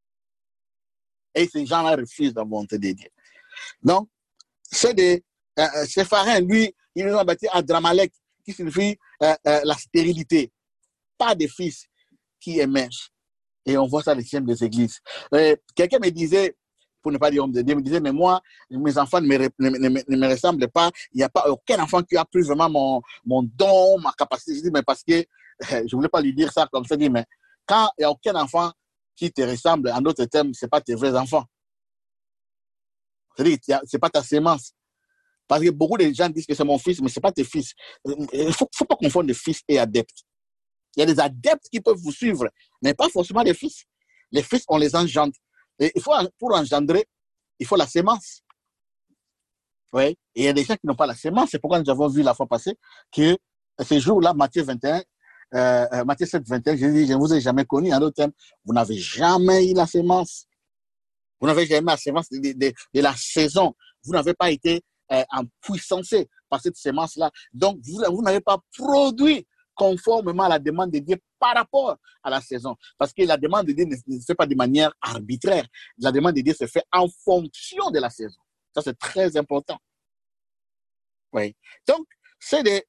A: Et ces gens-là refusent la volonté de Dieu. Donc, c'est des Séphariens, lui, ils nous ont bâti à Dramalek, qui signifie la stérilité. Pas de fils qui émergent. Et on voit ça dans les systèmes des églises. Quelqu'un me disait, pour ne pas dire homme de Dieu, me disait, mais moi, mes enfants ne me ressemblent pas. Il n'y a pas aucun enfant qui a pris vraiment mon don, ma capacité. Je dis, mais parce que, je ne voulais pas lui dire ça comme ça, je dis, mais quand il n'y a aucun enfant qui te ressemble, en d'autres termes, ce n'est pas tes vrais enfants. C'est-à-dire, ce n'est pas ta sémence. Parce que beaucoup de gens disent que c'est mon fils, mais ce n'est pas tes fils. Il ne faut pas confondre les fils et adeptes. Il y a des adeptes qui peuvent vous suivre, mais pas forcément les fils. Les fils, on les engendre. Et pour engendrer, il faut la sémence. Oui. Et il y a des gens qui n'ont pas la sémence. C'est pourquoi nous avons vu la fois passée que ce jour-là, Matthieu 21, Matthieu 7, 21, je dis, je ne vous ai jamais connu. En d'autres termes, vous n'avez jamais eu la sémence. Vous n'avez jamais eu la sémence de la saison. Vous n'avez pas été empuissancé par cette sémence-là. Donc, vous n'avez pas produit conformément à la demande de Dieu par rapport à la saison. Parce que la demande de Dieu ne se fait pas de manière arbitraire. La demande de Dieu se fait en fonction de la saison. Ça, c'est très important. Oui. Donc, c'est des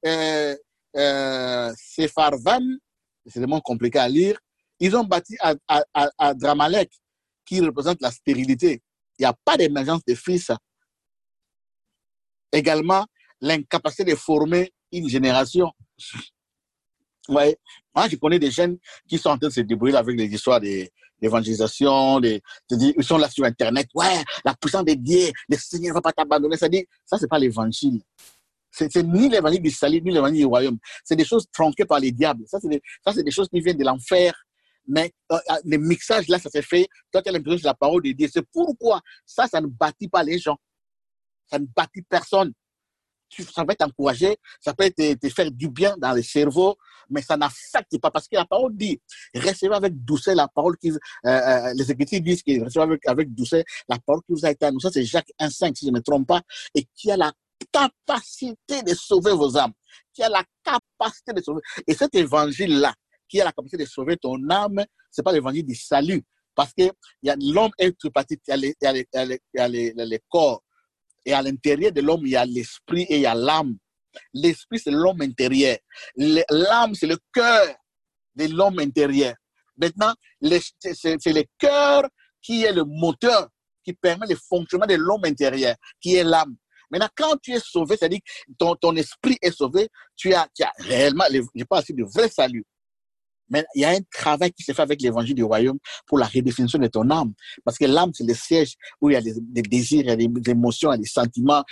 A: Sepharvan, c'est des mots compliqués à lire. Ils ont bâti à Dramalek, qui représente la stérilité. Il n'y a pas d'émergence de fils. Également, l'incapacité de former une génération. Ouais. Moi, je connais des jeunes qui sont en train de se débrouiller avec les histoires d'évangélisation, ils sont là sur Internet. Ouais, la puissance de Dieu, le Seigneur ne va pas t'abandonner. Ça dit, ça, c'est pas l'évangile. C'est ni l'évangile du salut, ni l'évangile du royaume. C'est des choses tronquées par les diables. Ça, c'est des choses qui viennent de l'enfer. Mais le mixage, là, ça s'est fait. Toi, tu as l'impression que c'est la parole de Dieu. C'est pourquoi ça ne bâtit pas les gens. Ça ne bâtit personne. Ça peut t'encourager, ça peut te faire du bien dans le cerveau, mais ça n'affecte pas, parce que la parole dit, recevez avec douceur la parole qui, les Écritures disent que recevez avec douceur la parole qui vous a été annoncée, c'est Jacques 1,5, si je ne me trompe pas, et qui a la capacité de sauver vos âmes, qui a la capacité de sauver. Et cet évangile-là, qui a la capacité de sauver ton âme, c'est pas l'évangile du salut, parce que l'homme est tripartite, il y a les corps, et à l'intérieur de l'homme, il y a l'esprit et il y a l'âme. L'esprit, c'est l'homme intérieur. L'âme, c'est le cœur de l'homme intérieur. Maintenant, c'est le cœur qui est le moteur, qui permet le fonctionnement de l'homme intérieur, qui est l'âme. Maintenant, quand tu es sauvé, c'est-à-dire que ton esprit est sauvé, tu as réellement, je parle aussi de vrai salut. Mais il y a un travail qui se fait avec l'évangile du royaume pour la redéfinition de ton âme. Parce que l'âme, c'est le siège où il y a des désirs, il y a des émotions, il y a des sentiments,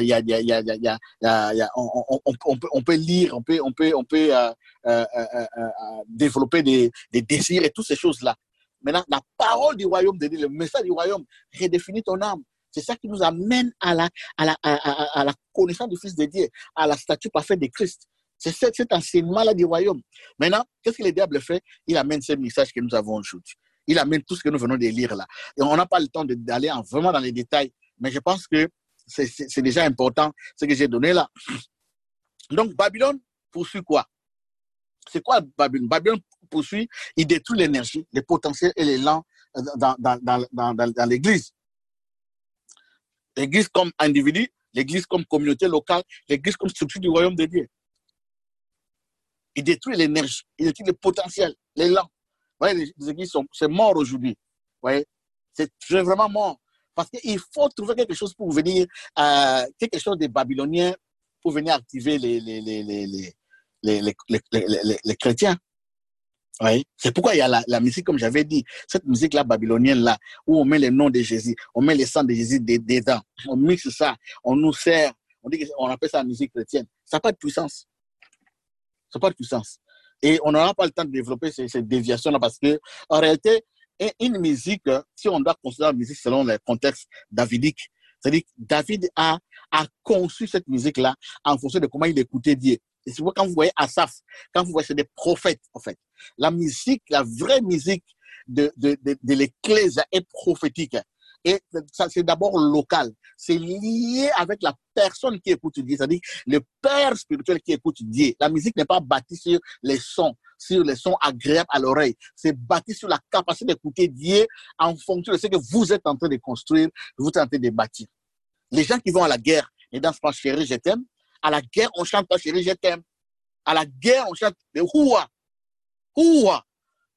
A: on peut lire, on peut développer des désirs et toutes ces choses-là. Maintenant, la parole du royaume de Dieu, le message du royaume redéfinit ton âme. C'est ça qui nous amène à la connaissance du Fils de Dieu, à la statue parfaite de Christ. C'est cet enseignement-là du royaume. Maintenant, qu'est-ce que le diable fait? Il amène ces messages que nous avons aujourd'hui. Il amène tout ce que nous venons de lire là. Et on n'a pas le temps d'aller vraiment dans les détails, mais je pense que c'est déjà important ce que j'ai donné là. Donc, Babylone poursuit quoi? C'est quoi Babylone? Babylone poursuit, il détruit l'énergie, les potentiels et l'élan dans l'Église. L'Église comme individu, l'Église comme communauté locale, l'Église comme structure du royaume de Dieu. Il détruit l'énergie, il détruit le potentiel, l'élan. Vous voyez, les églises c'est mort aujourd'hui. Vous voyez, c'est vraiment mort. Parce qu'il faut trouver quelque chose pour venir, quelque chose de babylonien pour venir activer les chrétiens. Oui. C'est pourquoi il y a la musique, comme j'avais dit, cette musique-là babylonienne-là, où on met le nom de Jésus, on met le sang de Jésus dedans, on mixe ça, on nous sert, on appelle ça la musique chrétienne. Ça n'a pas de puissance. Ça n'a pas de puissance. Et on n'aura pas le temps de développer ces déviations-là parce que, en réalité, une musique, si on doit considérer la musique selon le contexte davidique, c'est-à-dire que David a conçu cette musique-là en fonction de comment il écoutait Dieu. Et c'est pourquoi quand vous voyez Asaph, quand vous voyez, c'est des prophètes, en fait. La musique, la vraie musique de l'Église est prophétique. Et ça, c'est d'abord local. C'est lié avec la personne qui écoute Dieu, c'est-à-dire le père spirituel qui écoute Dieu. La musique n'est pas bâtie sur les sons agréables à l'oreille. C'est bâti sur la capacité d'écouter Dieu en fonction de ce que vous êtes en train de construire, vous êtes en train de bâtir. Les gens qui vont à la guerre et dansent pas chérie, je t'aime. À la guerre, on chante pas chérie, je t'aime. À la guerre, on chante le houa. Houa.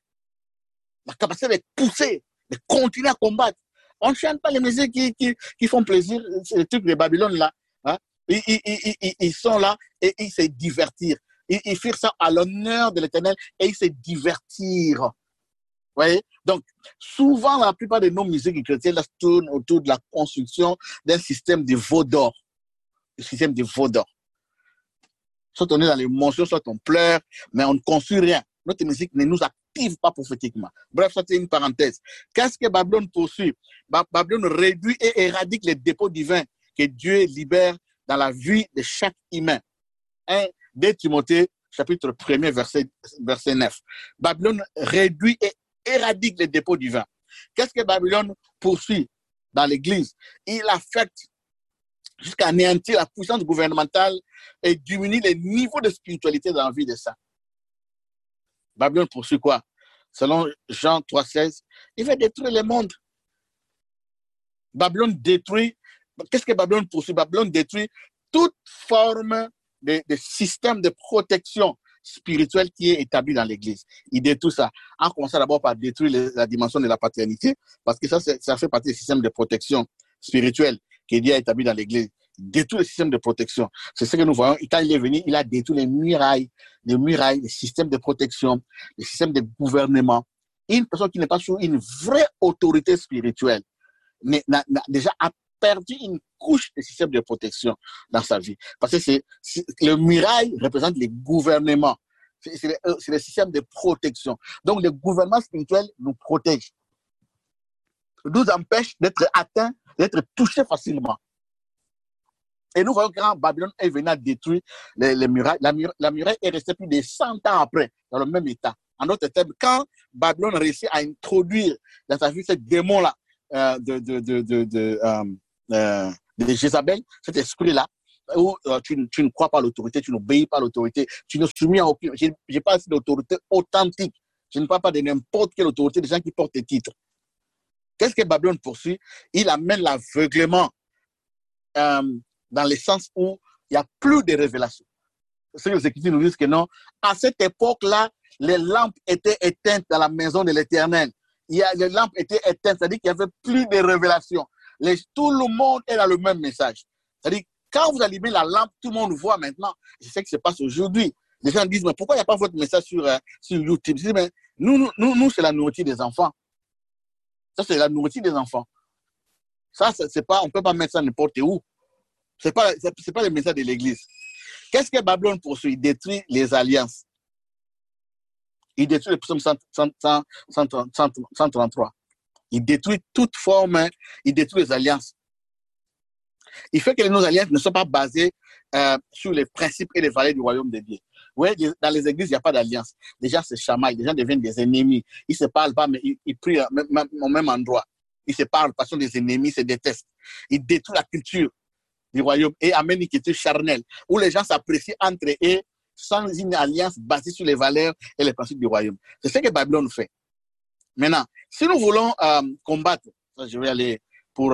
A: La capacité de pousser, de continuer à combattre. On ne chante pas les musiques qui font plaisir, les trucs de Babylone là. Hein? Ils sont là et ils se divertir. Ils firent ça à l'honneur de l'Éternel et ils se divertirent. Vous voyez? Donc, souvent, la plupart de nos musiques chrétiennes là, tournent autour de la construction d'un système de veau d'or. Le système de veau d'or. Soit on est dans l'émotion, soit on pleure, mais on ne construit rien. Notre musique ne nous active pas prophétiquement. Bref, ça c'est une parenthèse. Qu'est-ce que Babylone poursuit? Babylone réduit et éradique les dépôts divins que Dieu libère dans la vie de chaque humain. 2 Timothée, chapitre 1er, verset 9. Babylone réduit et éradique les dépôts divins. Qu'est-ce que Babylone poursuit dans l'Église? Il affecte jusqu'à anéantir la puissance gouvernementale et diminuer les niveaux de spiritualité dans la vie des saints. Babylone poursuit quoi? Selon Jean 3,16, il va détruire le monde. Babylone détruit. Qu'est-ce que Babylone poursuit? Babylone détruit toute forme de système de protection spirituelle qui est établi dans l'Église. Il détruit ça. En commençant d'abord par détruire la dimension de la paternité, parce que ça fait partie du système de protection spirituelle que Dieu a établi dans l'Église. Détruire le système de protection. C'est ce que nous voyons. Quand il est venu, il a détruit les murailles, les systèmes de protection, les systèmes de gouvernement. Une personne qui n'est pas sous une vraie autorité spirituelle déjà a perdu une couche de système de protection dans sa vie. Parce que le muraille représente les gouvernements. C'est le système de protection. Donc, le gouvernement spirituel nous protège. Nous empêche d'être atteints, d'être touchés facilement. Et nous voyons que quand Babylone est venue à détruire les murailles, la muraille est restée plus de 100 ans après, dans le même état. En d'autres termes, quand Babylone réussit à introduire dans sa vie ce démon-là de Jézabel, cet esprit-là, où tu ne crois pas à l'autorité, tu n'obéis pas à l'autorité, tu ne soumis à aucune. Je parle d'autorité authentique. Je ne parle pas de n'importe quelle autorité, des gens qui portent des titres. Qu'est-ce que Babylone poursuit? Il amène l'aveuglement dans le sens où il n'y a plus de révélation. C'est que les Écritures nous disent que non. À cette époque-là, les lampes étaient éteintes dans la maison de l'Éternel. Les lampes étaient éteintes, c'est-à-dire qu'il n'y avait plus de révélation. Tout le monde est dans le même message. C'est-à-dire, quand vous allumez la lampe, tout le monde voit maintenant. C'est ce qui se passe aujourd'hui. Les gens disent, mais pourquoi il n'y a pas votre message sur YouTube? Je dis, mais nous c'est la nourriture des enfants. Ça, c'est la nourriture des enfants. Ça, c'est pas, on ne peut pas mettre ça n'importe où. Ce n'est pas le message de l'Église. Qu'est-ce que Babylone poursuit? Il détruit les alliances. Il détruit le psaume 133. Il détruit toute forme, il détruit les alliances. Il fait que nos alliances ne sont pas basées sur les principes et les valeurs du royaume de Dieu. Oui, dans les églises, il n'y a pas d'alliance. Les gens se chamaillent, les gens deviennent des ennemis. Ils ne se parlent pas, mais ils prient au même endroit. Ils se parlent parce qu'ils sont des ennemis, ils se détestent. Il détruit la culture du royaume et amène une culture charnelle, où les gens s'apprécient entre eux sans une alliance basée sur les valeurs et les principes du royaume. C'est ce que Babylone fait. Maintenant, si nous voulons combattre, je vais aller pour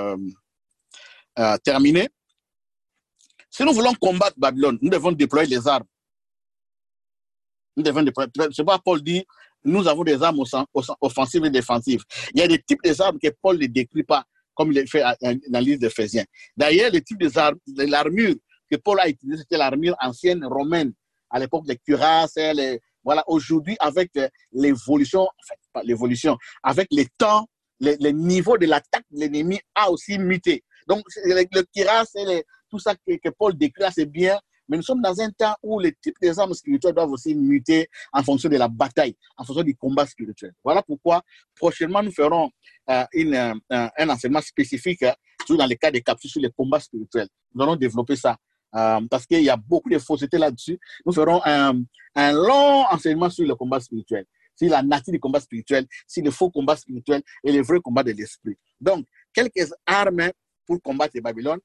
A: terminer, si nous voulons combattre Babylone, nous devons déployer les armes. Nous devons déployer. C'est pas Paul dit, nous avons des armes offensives et défensives. Il y a des types d'armes que Paul ne décrit pas, comme il le fait dans le livre d'Éphésiens. D'ailleurs, le type de l'armure que Paul a utilisé, c'était l'armure ancienne romaine, à l'époque des cuirasses. Voilà, aujourd'hui, avec l'évolution, enfin, pas l'évolution, avec les temps, le niveau de l'attaque de l'ennemi a aussi muté. Donc, le cuirasse et tout ça que Paul décrit, c'est bien, mais nous sommes dans un temps où les types des armes spirituelles doivent aussi muter en fonction de la bataille, en fonction du combat spirituel. Voilà pourquoi prochainement nous ferons un enseignement spécifique dans le cas des capsules sur les combats spirituels. Nous allons développer ça parce qu'il y a beaucoup de faussetés là-dessus. Nous ferons un long enseignement sur le combat spirituel, sur la nature du combat spirituel, sur le faux combat spirituel et le vrai combat de l'esprit. Donc, quelques armes pour combattre Babylone.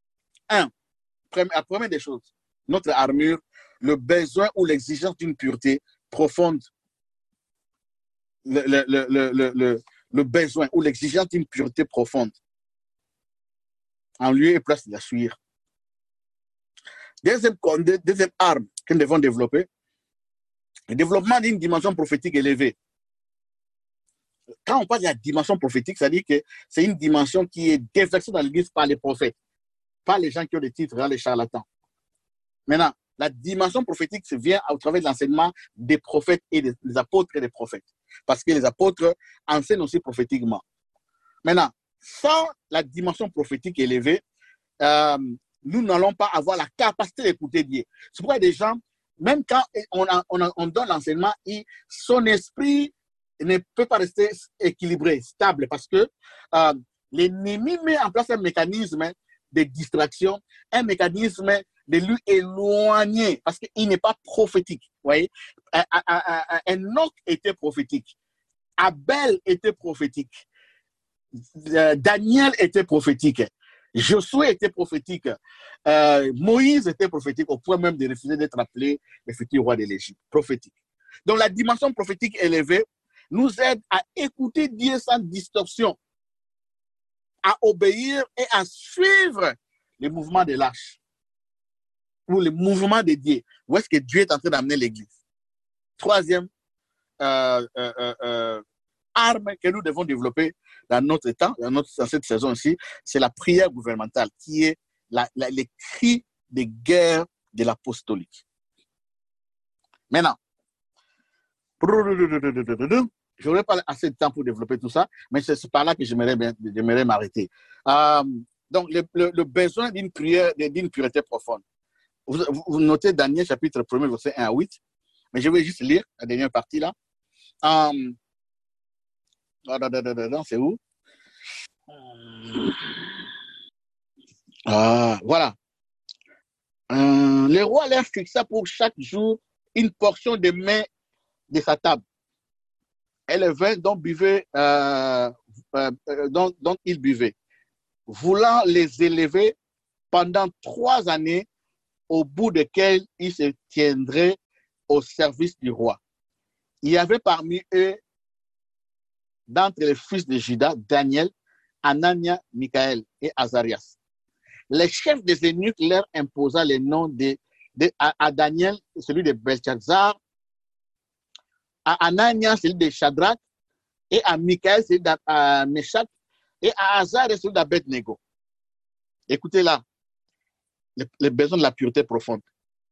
A: La première des choses, notre armure, le besoin ou l'exigence d'une pureté profonde. Le besoin ou l'exigence d'une pureté profonde en lieu et place de la suivre. Deuxième arme que nous devons développer, le développement d'une dimension prophétique élevée. Quand on parle de la dimension prophétique, ça dit que c'est une dimension qui est déversée dans l'Église par les prophètes, pas les gens qui ont des titres, les charlatans. Maintenant, la dimension prophétique vient au travers de l'enseignement des prophètes et des apôtres et des prophètes. Parce que les apôtres enseignent aussi prophétiquement. Maintenant, sans la dimension prophétique élevée, nous n'allons pas avoir la capacité d'écouter Dieu. C'est pourquoi des gens, même quand on donne l'enseignement, son esprit ne peut pas rester équilibré, stable, parce que l'ennemi met en place un mécanisme de distraction, un mécanisme de lui éloigner, parce qu'il n'est pas prophétique. Vous voyez? Enoch était prophétique. Abel était prophétique. Daniel était prophétique. Josué était prophétique. Moïse était prophétique, au point même de refuser d'être appelé le futur roi de l'Égypte. Prophétique. Donc la dimension prophétique élevée nous aide à écouter Dieu sans distorsion, à obéir et à suivre les mouvements de lâche ou les mouvements de Dieu. Où est-ce que Dieu est en train d'amener l'Église? Troisième arme que nous devons développer dans notre temps, dans cette saison-ci, c'est la prière gouvernementale, qui est les cris de guerre de l'apostolique. Maintenant, je n'aurai pas assez de temps pour développer tout ça, mais c'est par là que j'aimerais m'arrêter. Donc, le besoin d'une prière, d'une pureté profonde. Vous notez Daniel chapitre 1, verset 1 à 8, mais je vais juste lire la dernière partie là. C'est où? Voilà. Le roi leur fixa pour chaque jour une portion de mets de sa table. Et le vin dont il buvait, voulant les élever pendant 3 années, au bout desquelles ils se tiendraient au service du roi. Il y avait parmi eux, d'entre les fils de Juda, Daniel, Anania, Michaël et Azarias. Les chefs des eunuques leur imposa les noms à Daniel, celui de Belshazzar, à Anania, celui de Shadrach, et à Michaël, celui de Meshach, et à Azarias, celui d'Abednego. Écoutez là, les besoins de la pureté profonde.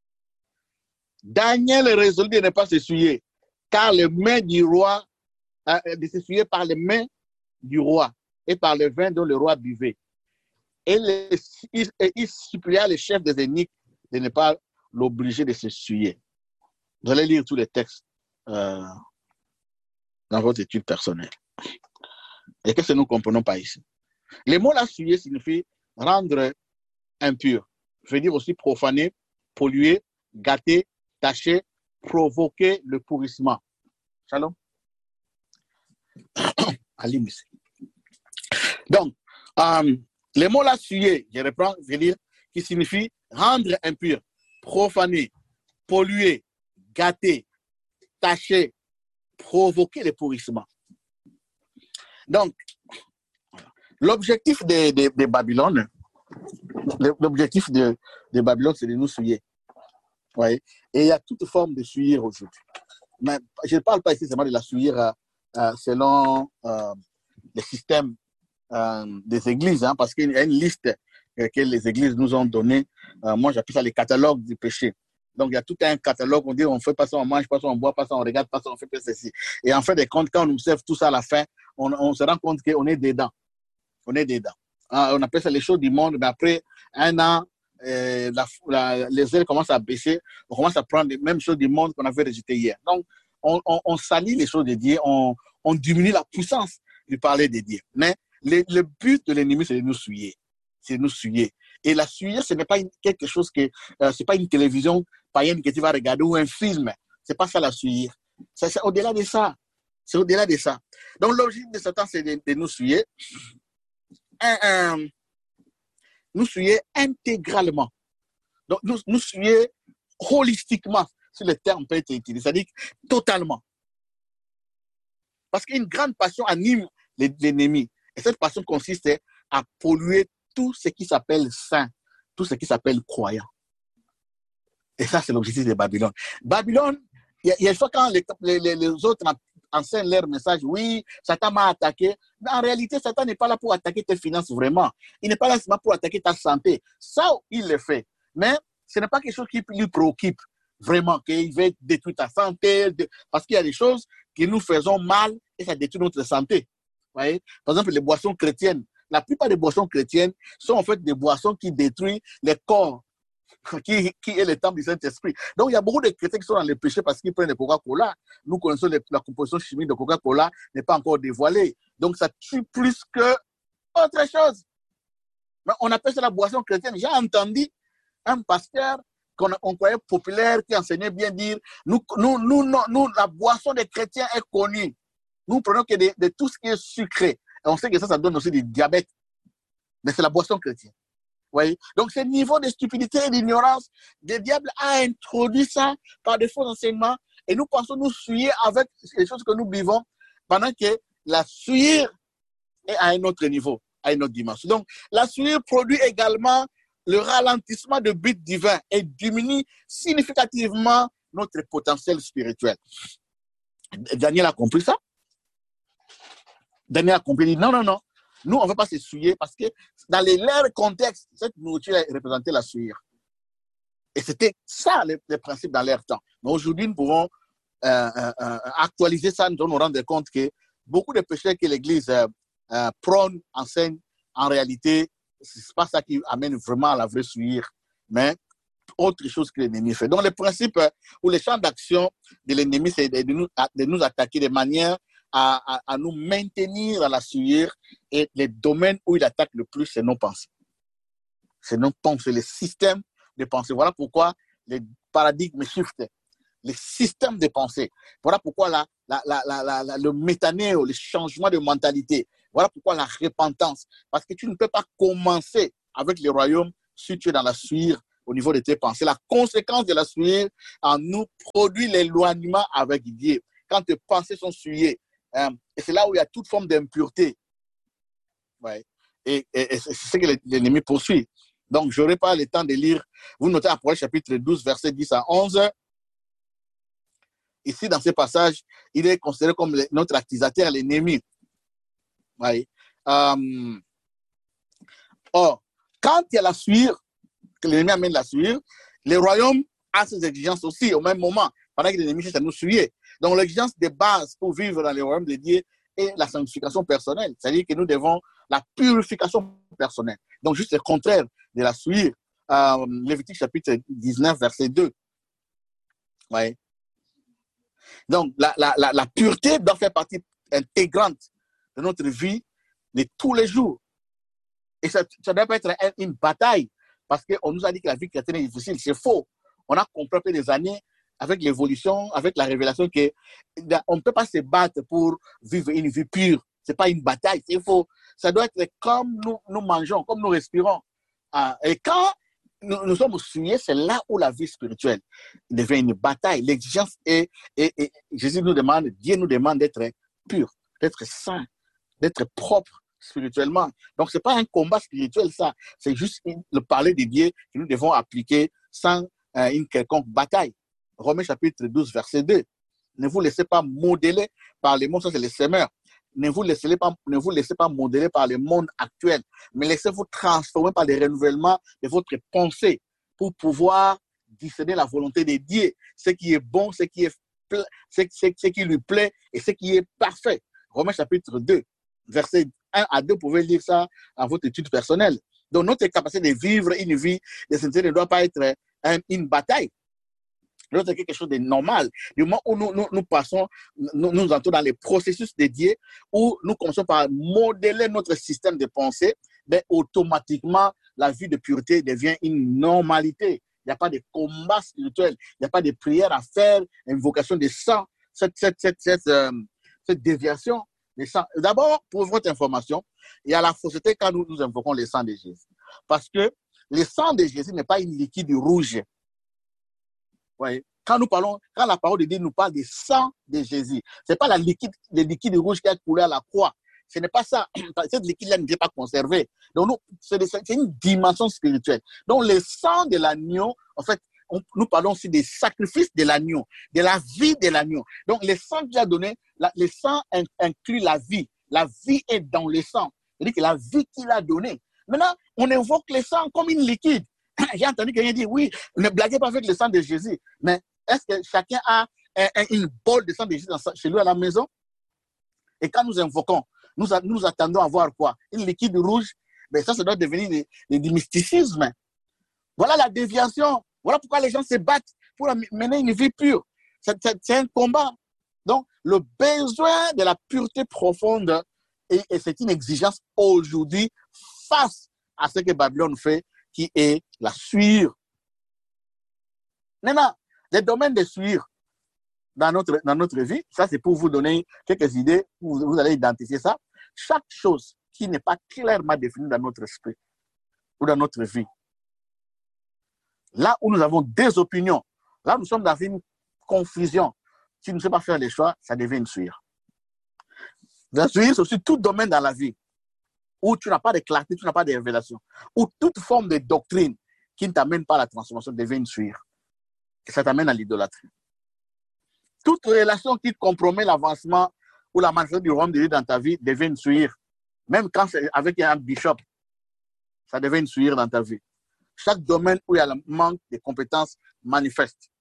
A: Daniel résolut de ne pas s'essuyer, car les mains du roi, de s'essuyer par les mains du roi et par le vin dont le roi buvait. Et il supplia les chefs des eunuques de ne pas l'obliger de s'essuyer. Vous allez lire tous les textes dans votre étude personnelle. Et qu'est-ce que nous ne comprenons pas ici? Le mot là, souiller signifie rendre impur. Veut dire aussi profaner, polluer, gâter, tacher, provoquer le pourrissement. Shalom. Donc, le mot là, souiller, je reprends, je veux dire, qui signifie rendre impur, profaner, polluer, gâter, tacher, provoquer le pourrissement. Donc, l'objectif de Babylone, c'est de nous souiller. Ouais. Et il y a toute forme de souillir aujourd'hui. Mais je ne parle pas ici seulement de la souillir selon le système des églises, hein, parce qu'il y a une liste que les églises nous ont donnée. Moi, j'appelle ça les catalogues du péché. Donc, il y a tout un catalogue. On dit on ne fait pas ça, on mange pas ça, on boit pas ça, on regarde pas ça, on fait pas ceci. Et en fin de compte, quand on observe tout ça à la fin, on se rend compte qu'on est dedans. On est dedans. On appelle ça les choses du monde, mais après un an, les ailes commencent à baisser, on commence à prendre les mêmes choses du monde qu'on avait rejetées hier. Donc, on salit les choses de Dieu, on diminue la puissance du parler de Dieu. Mais le but de l'ennemi, c'est de nous souiller. C'est de nous souiller. Et la souiller, ce n'est pas quelque chose que, c'est pas une télévision païenne que tu vas regarder ou un film. C'est pas ça la souiller. C'est au-delà de ça. C'est au-delà de ça. Donc, l'objectif de Satan, c'est de nous souiller. Nous souiller intégralement. Donc, nous souiller holistiquement, si le terme peut être utilisé, c'est-à-dire totalement. Parce qu'une grande passion anime l'ennemi. Et cette passion consiste à polluer tout ce qui s'appelle saint, tout ce qui s'appelle croyant. Et ça, c'est l'objectif de Babylone. Babylone, il y a une fois quand les autres enseignent leur message, oui, Satan m'a attaqué. Mais en réalité, Satan n'est pas là pour attaquer tes finances vraiment. Il n'est pas là seulement pour attaquer ta santé. Ça, il le fait. Mais ce n'est pas quelque chose qui lui préoccupe vraiment, qu'il veut détruire ta santé, parce qu'il y a des choses que nous faisons mal et ça détruit notre santé. Vous voyez? Par exemple, les boissons chrétiennes. La plupart des boissons chrétiennes sont en fait des boissons qui détruisent les corps, qui est le temple du Saint-Esprit. Donc, il y a beaucoup de chrétiens qui sont dans le péché parce qu'ils prennent le Coca-Cola. Nous connaissons la composition chimique de Coca-Cola n'est pas encore dévoilée. Donc, ça tue plus que autre chose. Mais on appelle ça la boisson chrétienne. J'ai entendu un pasteur qu'on croyait populaire qui enseignait bien dire nous, la boisson des chrétiens est connue. Nous prenons que de tout ce qui est sucré. Et on sait que ça donne aussi du diabète. Mais c'est la boisson chrétienne. Voyez? Donc, ce niveau de stupidité et d'ignorance, le diable a introduit ça par des faux enseignements et nous pensons nous souiller avec les choses que nous vivons pendant que la souillure est à un autre niveau, à une autre dimension. Donc, la souillure produit également le ralentissement de but divin et diminue significativement notre potentiel spirituel. Daniel a compris ça. Daniel a compris, non. Nous, on ne veut pas se souiller parce que dans leur contexte, cette nourriture représentait la souillure. Et c'était ça le principe dans leur temps. Mais aujourd'hui, nous pouvons actualiser ça, nous nous rendre compte que beaucoup de péchés que l'Église prône, enseigne, en réalité, ce n'est pas ça qui amène vraiment à la vraie souillure, mais autre chose que l'ennemi fait. Donc, le principe ou le champ d'action de l'ennemi, c'est de nous attaquer de manière à nous maintenir à la souillure, et les domaines où il attaque le plus, c'est nos pensées. C'est nos pensées, les systèmes de pensée. Voilà pourquoi les paradigmes shiftent, les systèmes de pensée. Voilà pourquoi le métanéo, le changement de mentalité. Voilà pourquoi la repentance. Parce que tu ne peux pas commencer avec le royaume si tu es dans la suire au niveau de tes pensées. La conséquence de la suire en nous produit l'éloignement avec Dieu. Quand tes pensées sont souillées, et c'est là où il y a toute forme d'impureté. Ouais. Et c'est ce que l'ennemi poursuit. Donc, je n'aurai pas le temps de lire. Vous notez Apocalypse chapitre 12, versets 10 à 11. Ici, dans ce passage, il est considéré comme notre accusateur, l'ennemi. Ouais. Or, quand il y a la suire, que l'ennemi amène la suire, le royaume a ses exigences aussi au même moment, pendant que l'ennemi cherche à nous suivre. Donc, l'exigence de base pour vivre dans le royaume de Dieu est la sanctification personnelle. C'est-à-dire que nous devons la purification personnelle. Donc, juste le contraire de la suivre. Lévitique chapitre 19, verset 2. Ouais. Donc, la pureté doit faire partie intégrante de notre vie de tous les jours. Et ça ne doit pas être une bataille, parce qu'on nous a dit que la vie chrétienne est difficile. C'est faux. On a compris après des années, avec l'évolution, avec la révélation, qu'on ne peut pas se battre pour vivre une vie pure. Ce n'est pas une bataille, c'est faux. Ça doit être comme nous mangeons, comme nous respirons. Et quand nous sommes souillés, c'est là où la vie spirituelle devient une bataille. L'exigence est, Jésus nous demande, Dieu nous demande d'être pur, d'être saint, d'être propre spirituellement. Donc, ce n'est pas un combat spirituel, ça. C'est juste le parler de Dieu que nous devons appliquer sans une quelconque bataille. Romains chapitre 12, verset 2. Ne vous laissez pas modeler par les mondes, ça c'est les semeurs. Ne vous laissez pas modeler par le monde actuel, mais laissez-vous transformer par le renouvellement de votre pensée pour pouvoir discerner la volonté de Dieu, ce qui est bon, ce qui lui plaît et ce qui est parfait. Romains chapitre 2, versets 1 à 2, vous pouvez lire ça à votre étude personnelle. Donc notre capacité de vivre une vie de sainteté ne doit pas être une bataille. C'est quelque chose de normal. Du moment où nous passons, nous entrons dans les processus de Dieu, où nous commençons par modeler notre système de pensée, ben, automatiquement, la vie de pureté devient une normalité. Il n'y a pas de combat spirituel, il n'y a pas de prière à faire, invocation de sang, cette déviation des sang. D'abord, pour votre information, il y a la fausseté quand nous invoquons le sang de Jésus. Parce que le sang de Jésus n'est pas une liquide rouge. Ouais. Quand la parole de Dieu nous parle du sang de Jésus, ce n'est pas le liquide rouge qui a coulé à la croix. Ce n'est pas ça. Cette liquide-là n'est pas conservée. Donc, c'est une dimension spirituelle. Donc, le sang de l'agneau, en fait, nous parlons aussi des sacrifices de l'agneau, de la vie de l'agneau. Donc, le sang qu'il a donné, le sang inclut la vie. La vie est dans le sang. C'est-à-dire que la vie qu'il a donnée. Maintenant, on invoque le sang comme une liquide. J'ai entendu quelqu'un dire, oui, ne blaguez pas avec le sang de Jésus. Mais est-ce que chacun a une bolle de sang de Jésus chez lui à la maison? Et quand nous invoquons, nous attendons à voir quoi? Une liquide rouge? Mais ça doit devenir du mysticisme. Voilà la déviation. Voilà pourquoi les gens se battent pour mener une vie pure. C'est un combat. Donc, le besoin de la pureté profonde, et c'est une exigence aujourd'hui face à ce que Babylone fait, qui est la suire. Maintenant, les domaines de suire dans notre vie, ça c'est pour vous donner quelques idées, vous allez identifier ça. Chaque chose qui n'est pas clairement définie dans notre esprit ou dans notre vie, là où nous avons des opinions, là où nous sommes dans une confusion, si nous ne savons pas faire les choix, ça devient une suire. La suire, c'est aussi tout domaine dans la vie où tu n'as pas de clarté, tu n'as pas de révélation, où toute forme de doctrine qui ne t'amène pas à la transformation devient une suire. Et ça t'amène à l'idolâtrie. Toute relation qui compromet l'avancement ou la manifestation du royaume de Dieu dans ta vie devient une suire. Même quand c'est avec un bishop, ça devient une suire dans ta vie. Chaque domaine où il y a le manque de compétences manifeste.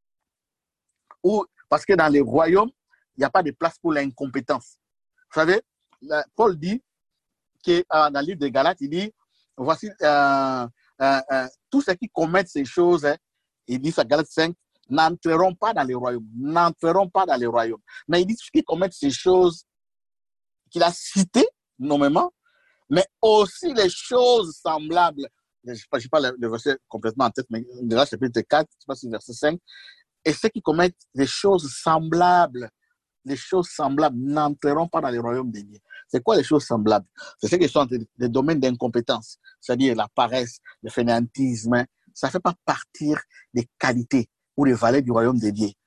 A: Parce que dans les royaumes, il n'y a pas de place pour l'incompétence. Vous savez, Paul dit, dans le livre de Galates, il dit, voici tous ceux qui commettent ces choses, il dit ça, Galates 5, n'entreront pas dans les royaumes. N'entreront pas dans les royaumes. Mais il dit ceux qui commettent ces choses qu'il a citées, nommément, mais aussi les choses semblables je n'ai pas le verset complètement en tête, mais déjà chapitre 4, je ne sais pas si verset 5, et ceux qui commettent des choses semblables n'entreront pas dans le royaume de Dieu. C'est quoi les choses semblables? C'est ceux qui sont des domaines d'incompétence, c'est-à-dire la paresse, le fainéantisme. Ça ne fait pas partir des qualités ou des valeurs du royaume de Dieu.